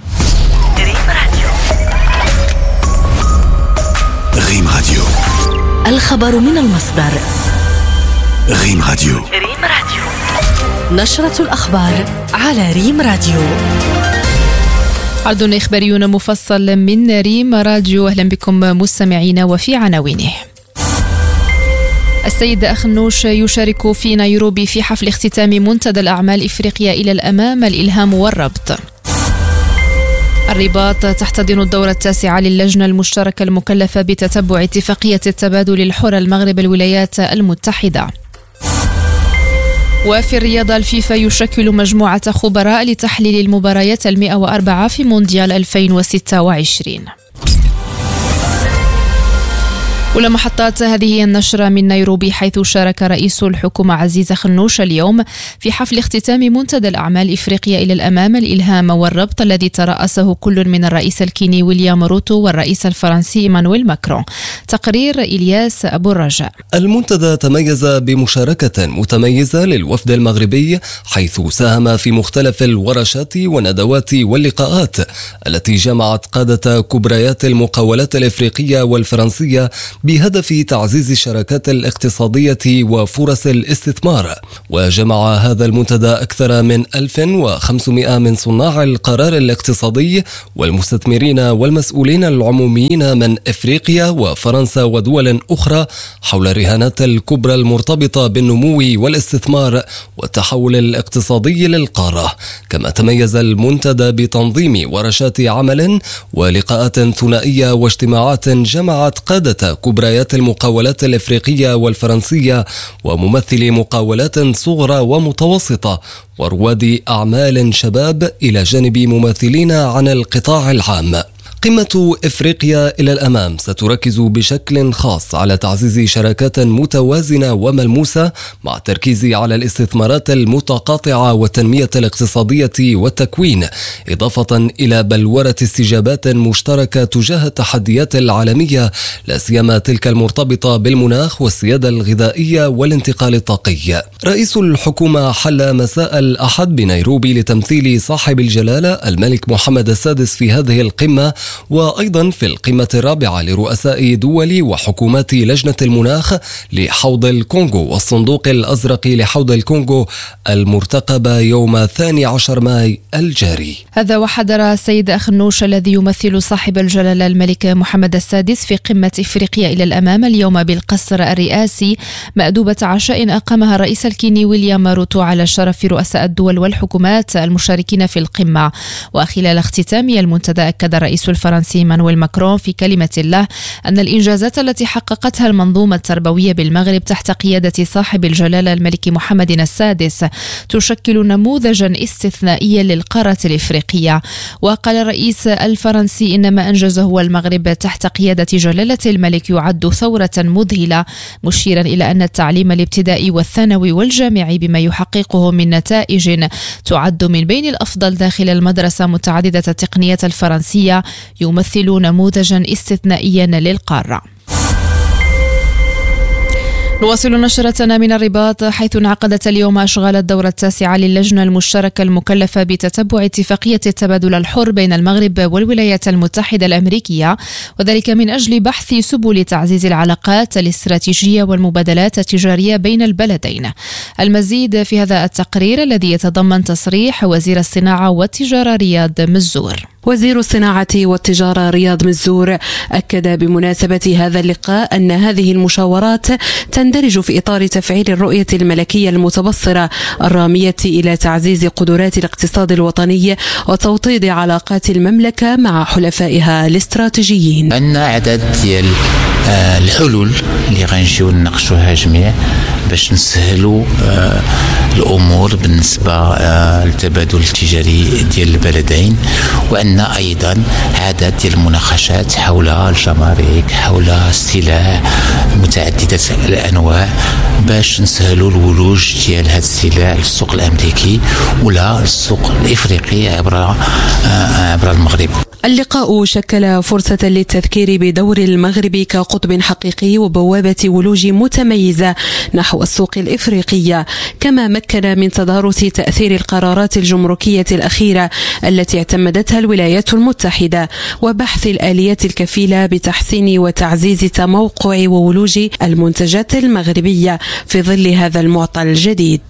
Speaker 10: ريم راديو.
Speaker 6: الخبر من المصدر.
Speaker 10: ريم راديو.
Speaker 6: ريم راديو. نشرة الأخبار على ريم راديو.
Speaker 3: عرض إخباري مفصل من ريم راديو. أهلا بكم مستمعين وفي عناوينه. السيد أخنوش يشارك في نيروبي في حفل اختتام منتدى الأعمال إفريقيا إلى الأمام، الإلهام والربط. الرباط تحتضن الدورة التاسعة للجنة المشتركة المكلفة بتتبع اتفاقية التبادل الحر المغرب الولايات المتحدة. وفي الرياضة الفيفا يشكل مجموعة خبراء لتحليل المباريات المئة وأربعة في مونديال ألفين وستة وعشرين. أولى محطات هذه النشرة من نيروبي، حيث شارك رئيس الحكومة عزيز خنوش اليوم في حفل اختتام منتدى الأعمال إفريقيا إلى الأمام الإلهام والربط، الذي ترأسه كل من الرئيس الكيني ويليام روتو والرئيس الفرنسي إيمانويل ماكرون. تقرير إلياس أبو الرجاء.
Speaker 12: المنتدى تميز بمشاركة متميزة للوفد المغربي، حيث ساهم في مختلف الورشات والندوات واللقاءات التي جمعت قادة كبريات المقاولات الإفريقية والفرنسية بهدف تعزيز الشراكات الاقتصادية وفرص الاستثمار. وجمع هذا المنتدى أكثر من ألف وخمسمائة من صناع القرار الاقتصادي والمستثمرين والمسؤولين العموميين من إفريقيا وفرنسا ودول أخرى حول الرهانات الكبرى المرتبطة بالنمو والاستثمار والتحول الاقتصادي للقارة. كما تميز المنتدى بتنظيم ورشات عمل ولقاءات ثنائية واجتماعات جمعت قادة كبريات المقاولات الإفريقية والفرنسية وممثلي مقاولات صغرى ومتوسطة ورواد أعمال شباب إلى جانب ممثلين عن القطاع العام. قمة إفريقيا إلى الأمام ستركز بشكل خاص على تعزيز شراكات متوازنة وملموسة، مع التركيز على الاستثمارات المتقاطعة والتنمية الاقتصادية والتكوين، إضافة إلى بلورة استجابات مشتركة تجاه التحديات العالمية، لا سيما تلك المرتبطة بالمناخ والسيادة الغذائية والانتقال الطاقي. رئيس الحكومة حل مساء الأحد بنيروبي لتمثيل صاحب الجلالة الملك محمد السادس في هذه القمة، وأيضا في القمة الرابعة لرؤساء دول وحكومات لجنة المناخ لحوض الكونغو والصندوق الأزرق لحوض الكونغو المرتقبة يوم الثاني عشر ماي الجاري.
Speaker 3: هذا وحضر السيد خنوش الذي يمثل صاحب الجلالة الملك محمد السادس في قمة إفريقيا إلى الأمام اليوم بالقصر الرئاسي مأدوبة عشاء أقامها الرئيس الكيني ويليام روتو على شرف رؤساء الدول والحكومات المشاركين في القمة. وخلال اختتام المنتدى أكد الرئيس الفرنسي إيمانويل ماكرون في كلمة له أن الإنجازات التي حققتها المنظومة التربوية بالمغرب تحت قيادة صاحب الجلالة الملك محمد السادس تشكل نموذجا استثنائيا للقارة الإفريقية. وقال الرئيس الفرنسي إن ما أنجزه المغرب تحت قيادة جلالة الملك يعد ثورة مذهلة، مشيرا إلى أن التعليم الابتدائي والثانوي والجامعي بما يحققه من نتائج تعد من بين الأفضل داخل المدرسة متعددة التقنيات الفرنسية يمثل نموذجا استثنائيا للقارة. نواصل نشرتنا من الرباط، حيث انعقدت اليوم أشغال الدورة التاسعة للجنة المشتركة المكلفة بتتبع اتفاقية التبادل الحر بين المغرب والولايات المتحدة الأمريكية، وذلك من أجل بحث سبل تعزيز العلاقات الاستراتيجية والمبادلات التجارية بين البلدين. المزيد في هذا التقرير الذي يتضمن تصريح وزير الصناعة والتجارة رياض مزور.
Speaker 13: وزير الصناعة والتجارة رياض مزور أكد بمناسبة هذا اللقاء أن هذه المشاورات تندرج في إطار تفعيل الرؤية الملكية المتبصرة الرامية إلى تعزيز قدرات الاقتصاد الوطني وتوطيد علاقات المملكة مع حلفائها الاستراتيجيين.
Speaker 14: عندنا عدد ديال الحلول اللي غنجيو نناقشوها جميع باش نسهلوا الأمور بالنسبة للتبادل التجاري ديال البلدين، وأن أيضا عدد ديال المناقشات حول الجمارك، حول السلع متعددة الأنواع باش نسهلوا الولوج ديال هذا السلع للسوق الأمريكي ولا للسوق الإفريقي عبر عبر المغرب.
Speaker 13: اللقاء شكل فرصة للتذكير بدور المغرب كقطب حقيقي وبوابة ولوج متميزة نحو السوق الإفريقية، كما مكن من تدارس تأثير القرارات الجمركية الأخيرة التي اعتمدتها الولايات المتحدة، وبحث الآليات الكفيلة بتحسين وتعزيز تموقع وولوج المنتجات المغربية في ظل هذا المعطى الجديد.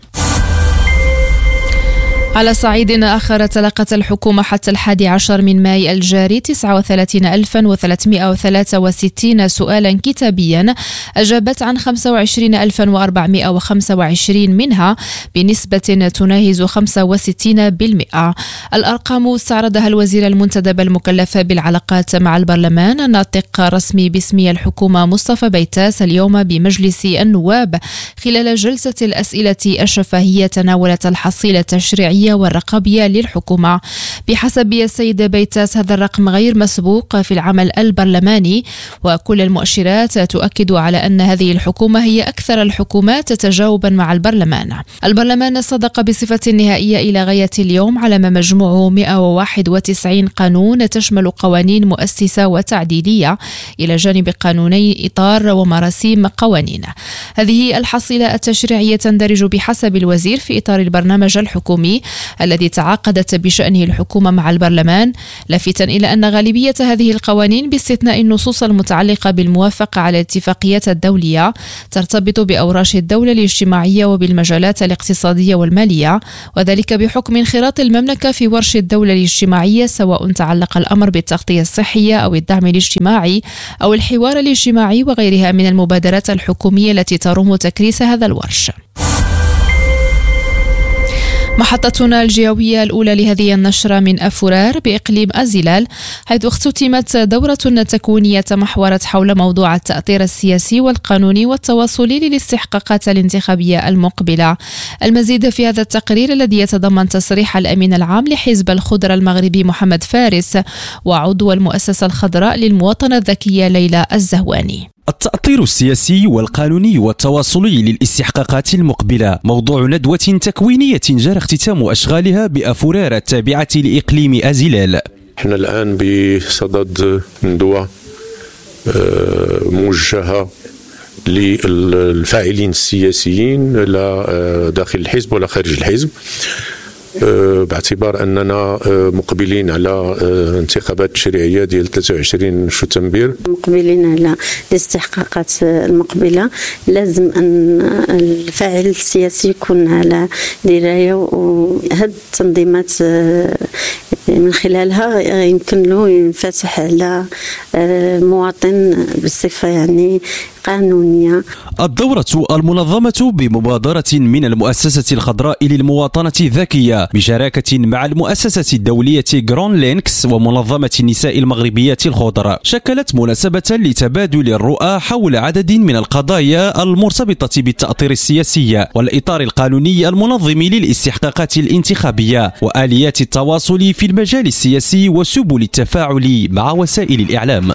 Speaker 3: على صعيد آخر، تلقت الحكومة حتى الحادي عشر من ماي الجاري تسعة وثلاثين ألفا وثلاثمائة وثلاثة وستين سؤالا كتابيا، أجابت عن خمسة وعشرين ألفا وأربعمائة وخمسة وعشرين منها بنسبة تناهز خمسة وستين بالمئة. الأرقام استعرضها الوزير المنتدب المكلف بالعلاقات مع البرلمان الناطق رسمي باسم الحكومة مصطفى بيتاس اليوم بمجلس النواب خلال جلسة الأسئلة الشفهية تناولت الحصيلة التشريعية الاجتماعية والرقابية للحكومة. بحسب السيد بيتاس هذا الرقم غير مسبوق في العمل البرلماني، وكل المؤشرات تؤكد على أن هذه الحكومة هي أكثر الحكومات تجاوبا مع البرلمان. البرلمان صدق بصفة نهائية إلى غاية اليوم على ما مجموعه مئة وواحد وتسعين قانون تشمل قوانين مؤسسة وتعديلية إلى جانب قانوني إطار ومراسيم قوانين. هذه الحصيلة التشريعية تندرج بحسب الوزير في إطار البرنامج الحكومي الذي تعاقدت بشأنه الحكومة مع البرلمان، لافتا إلى أن غالبية هذه القوانين باستثناء النصوص المتعلقة بالموافقة على الاتفاقيات الدولية ترتبط بأوراش الدولة الاجتماعية وبالمجالات الاقتصادية والمالية، وذلك بحكم انخراط المملكة في ورش الدولة الاجتماعية، سواء تعلق الأمر بالتغطية الصحية أو الدعم الاجتماعي أو الحوار الاجتماعي وغيرها من المبادرات الحكومية التي تروم تكريس هذا الورش. محطتنا الجوية الأولى لهذه النشرة من أفورار بإقليم أزيلال، حيث اختتمت دورة تكوينية تمحورت حول موضوع التأطير السياسي والقانوني والتواصلي للاستحقاقات الانتخابية المقبلة. المزيد في هذا التقرير الذي يتضمن تصريح الأمين العام لحزب الخضر المغربي محمد فارس وعضو المؤسسة الخضراء للمواطنة الذكية ليلى الزهواني.
Speaker 2: التأطير السياسي والقانوني والتواصلي للاستحقاقات المقبلة موضوع ندوة تكوينية جرى اختتام أشغالها بأفورار التابعة لإقليم أزيلال.
Speaker 15: احنا الآن بصدد ندوة موجهة للفاعلين السياسيين لا داخل الحزب ولا خارج الحزب، باعتبار أننا مقبلين على انتخابات تشريعية ديال ثلاثة وعشرين شتنبر.
Speaker 1: مقبلين على الاستحقاقات المقبلة، لازم أن الفاعل السياسي يكون على دراية، وهذه التنظيمات من خلالها يمكن له ينفتح على المواطن بصفة يعني قانونية.
Speaker 2: الدورة المنظمة بمبادرة من المؤسسة الخضراء للمواطنة الذكية بشراكة مع المؤسسة الدولية جرون لينكس ومنظمة النساء المغربيات الخضر شكلت مناسبة لتبادل الرؤى حول عدد من القضايا المرتبطة بالتأطير السياسي والإطار القانوني المنظم للاستحقاقات الانتخابية وآليات التواصل في المجال السياسي وسبل التفاعل مع وسائل الإعلام.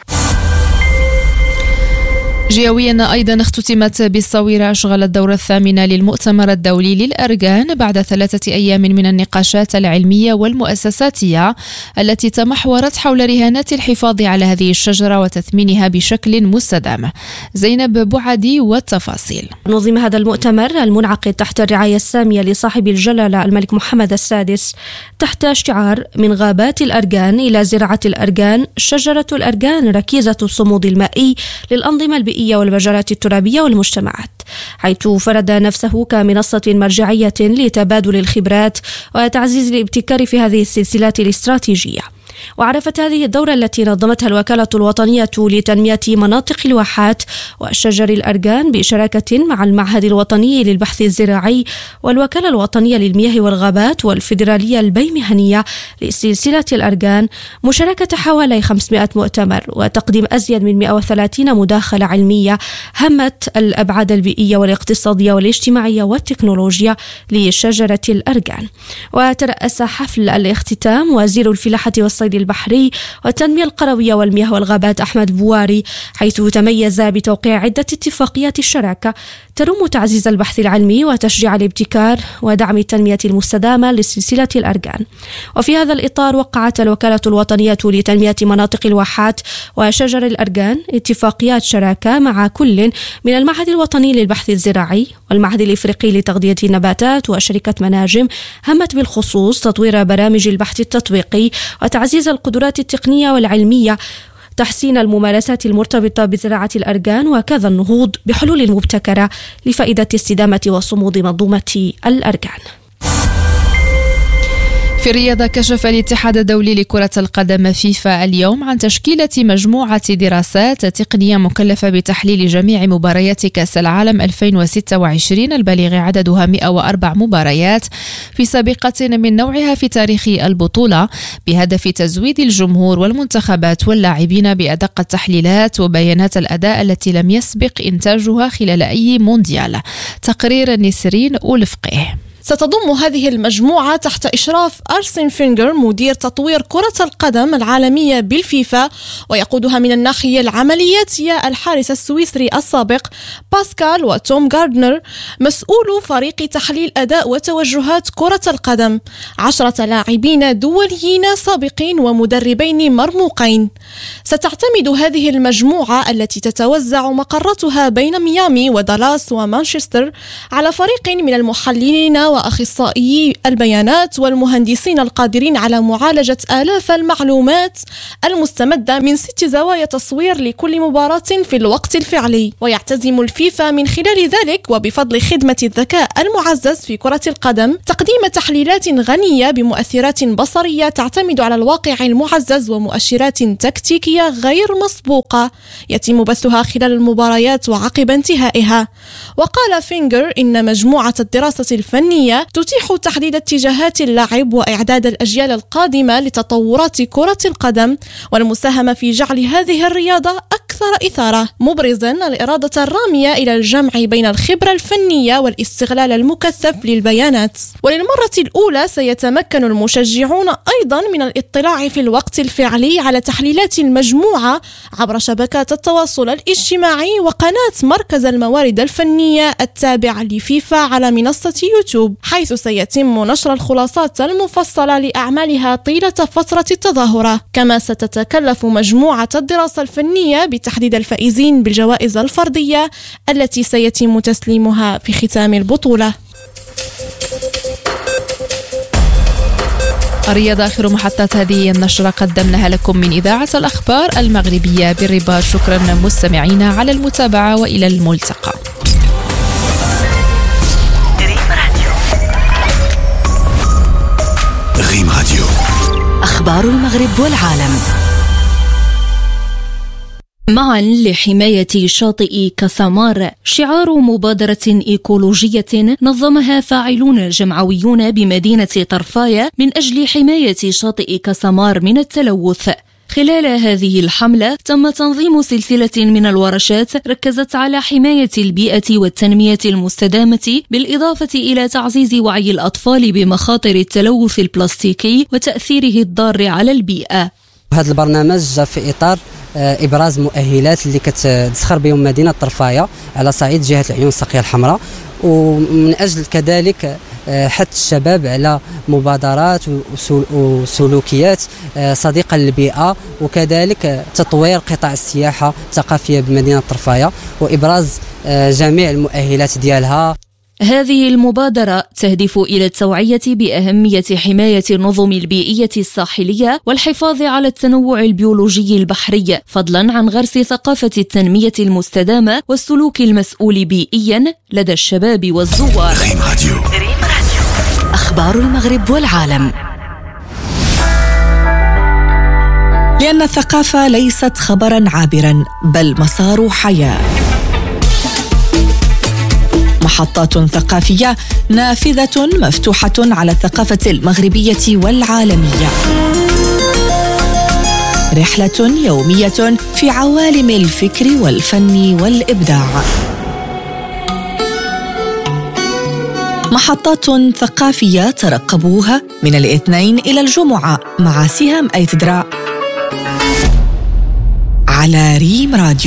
Speaker 3: جهويا أيضا اختتمت بالصويرة أشغال الدورة الثامنة للمؤتمر الدولي للأرجان بعد ثلاثة أيام من النقاشات العلمية والمؤسساتية التي تمحورت حول رهانات الحفاظ على هذه الشجرة وتثمينها بشكل مستدام. زينب بوعدي والتفاصيل.
Speaker 4: نظم هذا المؤتمر المنعقد تحت الرعاية السامية لصاحب الجلالة الملك محمد السادس تحت شعار من غابات الأرجان إلى زراعة الأرجان، شجرة الأرجان ركيزة الصمود المائي للأنظمة البيئية والمجالات الترابية والمجتمعات، حيث فرض نفسه كمنصة مرجعية لتبادل الخبرات وتعزيز الابتكار في هذه السلسلات الاستراتيجية. وعرفت هذه الدورة التي نظمتها الوكالة الوطنية لتنمية مناطق الواحات وشجر الأرجان بشراكة مع المعهد الوطني للبحث الزراعي والوكالة الوطنية للمياه والغابات والفيدرالية البيمهنية لسلسلة الأرجان مشاركة حوالي خمسمائة مؤتمر وتقديم أزيد من مئة وثلاثين مداخلة علمية همت الأبعاد البيئية والاقتصادية والاجتماعية والتكنولوجيا لشجرة الأرجان. وترأس حفل الاختتام وزير الفلاحة والصيد البحري والتنمية القروية والمياه والغابات أحمد بواري، حيث تميز بتوقيع عدة اتفاقيات الشراكة تروم تعزيز البحث العلمي وتشجيع الابتكار ودعم التنمية المستدامة لسلسلة الأرجان. وفي هذا الإطار وقعت الوكالة الوطنية لتنمية مناطق الواحات وشجر الأرجان اتفاقيات شراكة مع كل من المعهد الوطني للبحث الزراعي والمعهد الإفريقي لتغذية النباتات وشركة مناجم، همت بالخصوص تطوير برامج البحث التطبيقي وتعزيز القدرات التقنية والعلمية، تحسين الممارسات المرتبطة بزراعة الأرجان، وكذا النهوض بحلول مبتكرة لفائدة استدامة وصمود منظومة الأرجان.
Speaker 3: في الرياضة، كشف الاتحاد الدولي لكرة القدم فيفا اليوم عن تشكيلة مجموعة دراسات تقنية مكلفة بتحليل جميع مباريات كأس العالم ألفين وستة وعشرين البالغ عددها مئة وأربع مباريات في سابقة من نوعها في تاريخ البطولة، بهدف تزويد الجمهور والمنتخبات واللاعبين بأدق التحليلات وبيانات الأداء التي لم يسبق إنتاجها خلال أي مونديال. تقرير نسرين أولفقه.
Speaker 5: ستضم هذه المجموعة تحت إشراف أرسن فينجر مدير تطوير كرة القدم العالمية بالفيفا، ويقودها من الناحية العملياتية الحارس السويسري السابق باسكال وتوم غاردنر مسؤول فريق تحليل أداء وتوجهات كرة القدم، عشرة لاعبين دوليين سابقين ومدربين مرموقين. ستعتمد هذه المجموعة التي تتوزع مقراتها بين ميامي ودالاس ومانشستر على فريق من المحللين وأخصائيي البيانات والمهندسين القادرين على معالجة آلاف المعلومات المستمدة من ست زوايا تصوير لكل مباراة في الوقت الفعلي. ويعتزم الفيفا من خلال ذلك وبفضل خدمة الذكاء المعزز في كرة القدم تقديم تحليلات غنية بمؤثرات بصرية تعتمد على الواقع المعزز ومؤشرات تكتيكية غير مسبوقة يتم بثها خلال المباريات وعقب انتهائها. وقال فينجر إن مجموعة الدراسة الفنية تتيح تحديد اتجاهات اللاعب وإعداد الأجيال القادمة لتطورات كرة القدم والمساهمة في جعل هذه الرياضة أكثر إثارة، مبرزا الإرادة الرامية إلى الجمع بين الخبرة الفنية والاستغلال المكثف للبيانات. وللمرة الأولى سيتمكن المشجعون أيضا من الاطلاع في الوقت الفعلي على تحليلات المجموعة عبر شبكات التواصل الاجتماعي وقناة مركز الموارد الفنية التابع لفيفا على منصة يوتيوب، حيث سيتم نشر الخلاصات المفصلة لأعمالها طيلة فترة التظاهرة. كما ستتكلف مجموعة الدراسة الفنية بتحديد الفائزين بالجوائز الفردية التي سيتم تسليمها في ختام البطولة.
Speaker 3: الرياضة آخر محطات هذه النشرة قدمناها لكم من إذاعة الأخبار المغربية بالرباط. شكرا مستمعينا على المتابعة وإلى الملتقى.
Speaker 10: ريم راديو،
Speaker 6: أخبار المغرب والعالم. معا لحماية شاطئ كاسامار، شعار مبادرة إيكولوجية نظمها فاعلون جمعويون بمدينة طرفاية من أجل حماية شاطئ كاسامار من التلوث. خلال هذه الحملة تم تنظيم سلسلة من الورشات ركزت على حماية البيئة والتنمية المستدامة، بالإضافة إلى تعزيز وعي الأطفال بمخاطر التلوث البلاستيكي وتأثيره الضار على البيئة.
Speaker 11: هذا البرنامج جاء في إطار إبراز مؤهلات اللي كتزخر بهم مدينة طرفاية على صعيد جهة العيون الساقية الحمراء، ومن أجل كذلك حث الشباب على مبادرات وسلوكيات صديقة للبيئة، وكذلك تطوير قطاع السياحة الثقافية بمدينة طرفاية وإبراز جميع المؤهلات ديالها.
Speaker 6: هذه المبادرة تهدف إلى التوعية بأهمية حماية النظم البيئية الساحلية والحفاظ على التنوع البيولوجي البحري، فضلا عن غرس ثقافة التنمية المستدامة والسلوك المسؤول بيئيا لدى الشباب والزوار.
Speaker 10: ريم راديو،
Speaker 6: أخبار المغرب والعالم.
Speaker 16: لأن الثقافة ليست خبرا عابرا بل مسار حياة. محطات ثقافية نافذة مفتوحة على الثقافة المغربية والعالمية. رحلة يومية في عوالم الفكر والفن والإبداع. محطات ثقافية ترقبوها من الاثنين إلى الجمعة مع سهام أيتدرا على ريم راديو،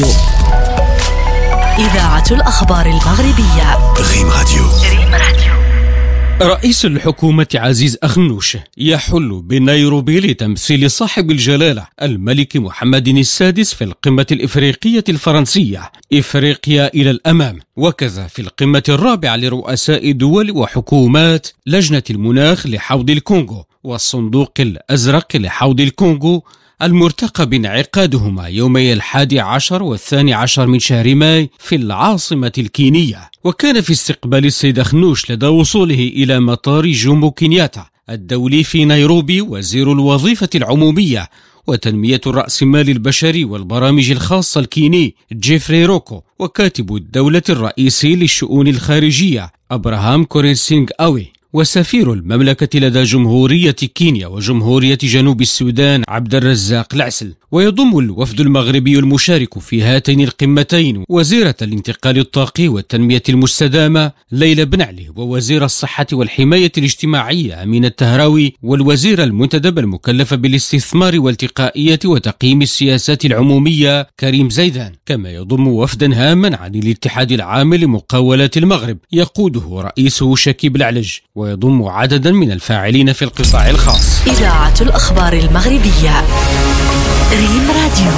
Speaker 6: إذاعة الأخبار المغربية.
Speaker 10: ريم راديو.
Speaker 6: ريم راديو.
Speaker 2: رئيس الحكومة عزيز أخنوش يحل بنيروبي لتمثيل صاحب الجلالة الملك محمد السادس في القمة الإفريقية الفرنسية إفريقيا إلى الأمام، وكذا في القمة الرابعة لرؤساء دول وحكومات لجنة المناخ لحوض الكونغو والصندوق الأزرق لحوض الكونغو المرتقب انعقادهما يومي الحادي عشر والثاني عشر من شهر ماي في العاصمة الكينية. وكان في استقبال السيد أخنوش لدى وصوله إلى مطار جومو كينياتا الدولي في نيروبي وزير الوظيفة العمومية وتنمية الرأسمال البشري والبرامج الخاصة الكيني جيفري روكو، وكاتب الدولة الرئيسي للشؤون الخارجية أبراهام كورينسينغ أوي، وسفير المملكة لدى جمهورية كينيا وجمهورية جنوب السودان عبد الرزاق العسل. ويضم الوفد المغربي المشارك في هاتين القمتين وزيرة الانتقال الطاقي والتنمية المستدامة ليلى بن علي، ووزير الصحة والحماية الاجتماعية أمين التهراوي، والوزير المنتدب المكلف بالاستثمار والتقائية وتقييم السياسات العمومية كريم زيدان. كما يضم وفدا هاما عن الاتحاد العام لمقاولات المغرب يقوده رئيسه شكيب العلج، ويضم عددا من الفاعلين في القطاع الخاص.
Speaker 16: إذاعة الأخبار المغربية ريم راديو.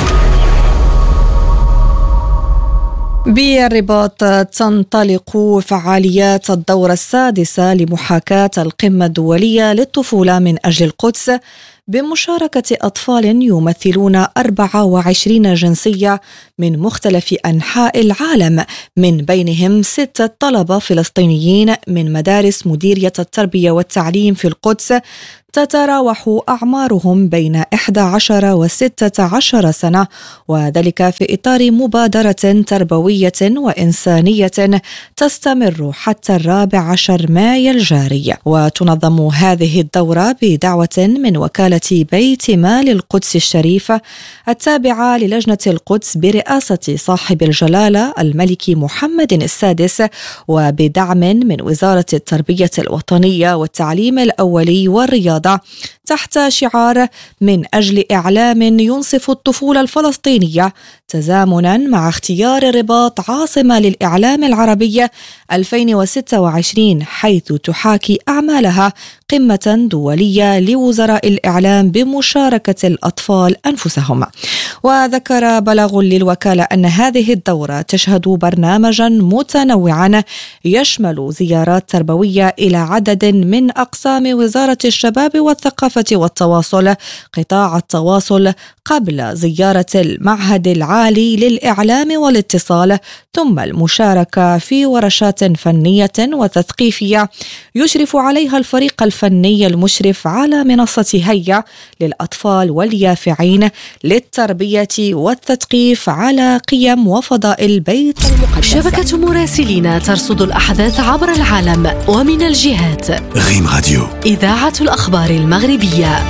Speaker 17: بالرباط تنطلق فعاليات الدورة السادسة لمحاكاة القمة الدولية للطفولة من أجل القدس بمشاركة أطفال يمثلون أربعة وعشرين جنسية من مختلف أنحاء العالم، من بينهم ستة طلبة فلسطينيين من مدارس مديرية التربية والتعليم في القدس تتراوح أعمارهم بين إحدى عشر وستة عشر سنة، وذلك في إطار مبادرة تربوية وإنسانية تستمر حتى الرابع عشر مايو الجاري. وتنظم هذه الدورة بدعوة من وكالة بيت مال القدس الشريفة التابعة للجنة القدس برئاسة صاحب الجلالة الملك محمد السادس، وبدعم من وزارة التربية الوطنية والتعليم الأولي والرياضة، تحت شعار من أجل إعلام ينصف الطفولة الفلسطينية تزامنا مع اختيار الرباط عاصمة للإعلام العربية ألفين وستة وعشرين، حيث تحاكي أعمالها قمة دولية لوزراء الإعلام بمشاركة الأطفال أنفسهم. وذكر بلاغ للوكالة أن هذه الدورة تشهد برنامجا متنوعا يشمل زيارات تربوية إلى عدد من أقسام وزارة الشباب والثقافة والتواصل، قطاع التواصل، قبل زيارة المعهد العالي للإعلام والاتصال، ثم المشاركة في ورشات فنية وتثقيفية يشرف عليها الفريق الفني المشرف على منصة هيا للأطفال واليافعين للتربية والتثقيف على قيم وفضائل بيت المقدس.
Speaker 16: شبكة مراسلين ترصد الأحداث عبر العالم ومن الجهات.
Speaker 10: ريم راديو،
Speaker 16: إذاعة الأخبار المغربية.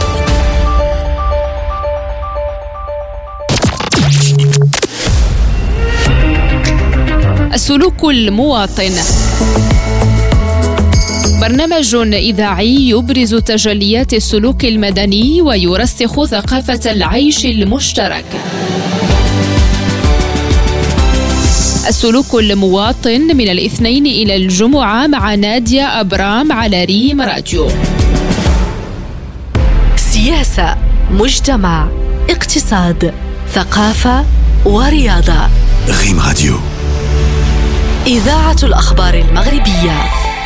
Speaker 3: السلوك المواطن، برنامج إذاعي يبرز تجليات السلوك المدني ويرسخ ثقافة العيش المشترك. السلوك المواطن من الاثنين إلى الجمعة مع نادية أبرام على ريم راديو.
Speaker 16: سياسة، مجتمع، اقتصاد، ثقافة ورياضة.
Speaker 10: ريم راديو،
Speaker 16: إذاعة الأخبار المغربية.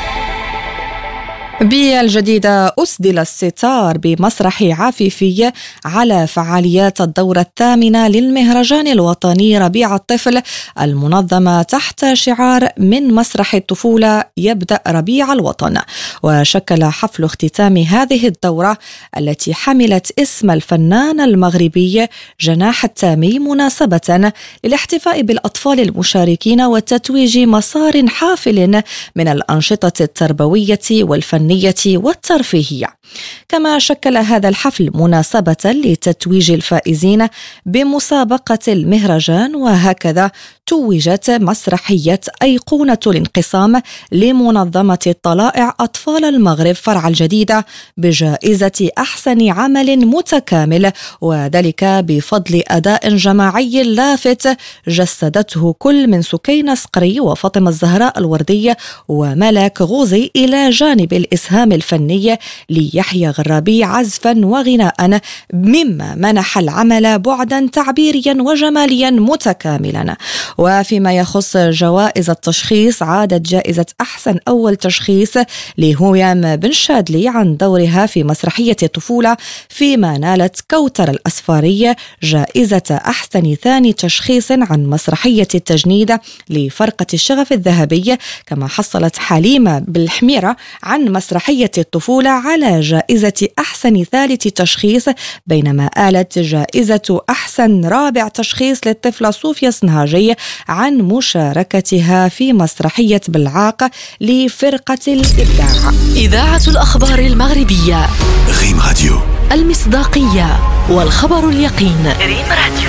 Speaker 17: بالجديدة أسدل الستار بمسرح عفيفي على فعاليات الدورة الثامنة للمهرجان الوطني ربيع الطفل المنظمة تحت شعار من مسرح الطفولة يبدأ ربيع الوطن. وشكل حفل اختتام هذه الدورة التي حملت اسم الفنان المغربي جناح التامي مناسبة للاحتفاء بالأطفال المشاركين وتتويج مسار حافل من الأنشطة التربوية والفنية والترفيهية. كما شكل هذا الحفل مناسبة لتتويج الفائزين بمسابقة المهرجان، وهكذا توجت مسرحية أيقونة الانقسام لمنظمة طلائع أطفال المغرب فرع الجديدة بجائزة أحسن عمل متكامل، وذلك بفضل أداء جماعي لافت جسدته كل من سكينة صقري وفاطمة الزهراء الوردي وملاك غوزي، إلى جانب الإسهام الفني ليحيى غرابي عزفا وغناء، مما منح العمل بعدا تعبيريا وجماليا متكاملا. وفيما يخص جوائز التشخيص، عادت جائزة أحسن أول تشخيص لهويام بن شادلي عن دورها في مسرحية الطفولة، فيما نالت كوثر الأسفاري جائزة أحسن ثاني تشخيص عن مسرحية التجنيد لفرقة الشغف الذهبي. كما حصلت حليمة بالحميرة عن مسرحية الطفولة على جائزة أحسن ثالث تشخيص، بينما آلت جائزة أحسن رابع تشخيص للطفلة صوفيا صنهاجي عن مشاركتها في مسرحية بالعاق لفرقة الإبداع.
Speaker 16: إذاعة الأخبار المغربية
Speaker 10: ريم راديو،
Speaker 16: المصداقية والخبر اليقين.
Speaker 10: ريم راديو.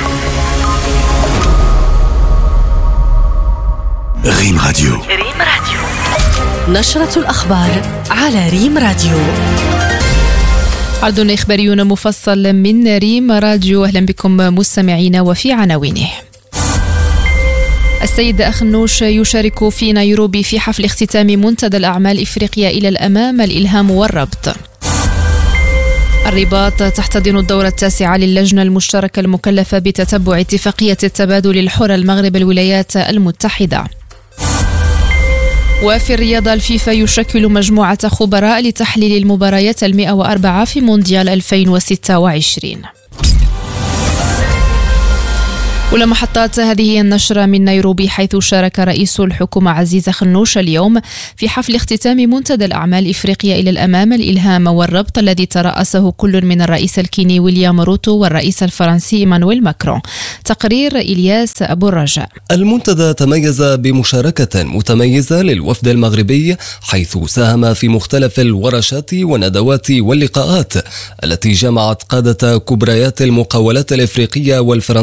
Speaker 10: ريم راديو.
Speaker 16: ريم راديو. نشرة الأخبار على ريم راديو.
Speaker 3: عرض إخباري مفصل من ريم راديو. أهلا بكم مستمعين وفي عناوينه. السيد أخنوش يشارك في نيروبي في حفل اختتام منتدى الأعمال إفريقيا إلى الأمام، الإلهام والربط. الرباط تحتضن الدورة التاسعة للجنة المشتركة المكلفة بتتبع اتفاقية التبادل الحر المغرب الولايات المتحدة. وفي الرياضة، الفيفا يشكل مجموعة خبراء لتحليل المباريات المئة وأربعة في مونديال ألفين وستة وعشرين. أولى محطات هذه النشرة من نيروبي، حيث شارك رئيس الحكومة عزيز أخنوش اليوم في حفل اختتام منتدى الأعمال إفريقيا إلى الأمام، الإلهام والربط، الذي ترأسه كل من الرئيس الكيني ويليام روتو والرئيس الفرنسي إيمانويل ماكرون. تقرير إلياس أبو الرجاء.
Speaker 12: المنتدى تميز بمشاركة متميزة للوفد المغربي، حيث ساهم في مختلف الورشات والندوات واللقاءات التي جمعت قادة كبريات المقاولات الإفريقية والفرنسية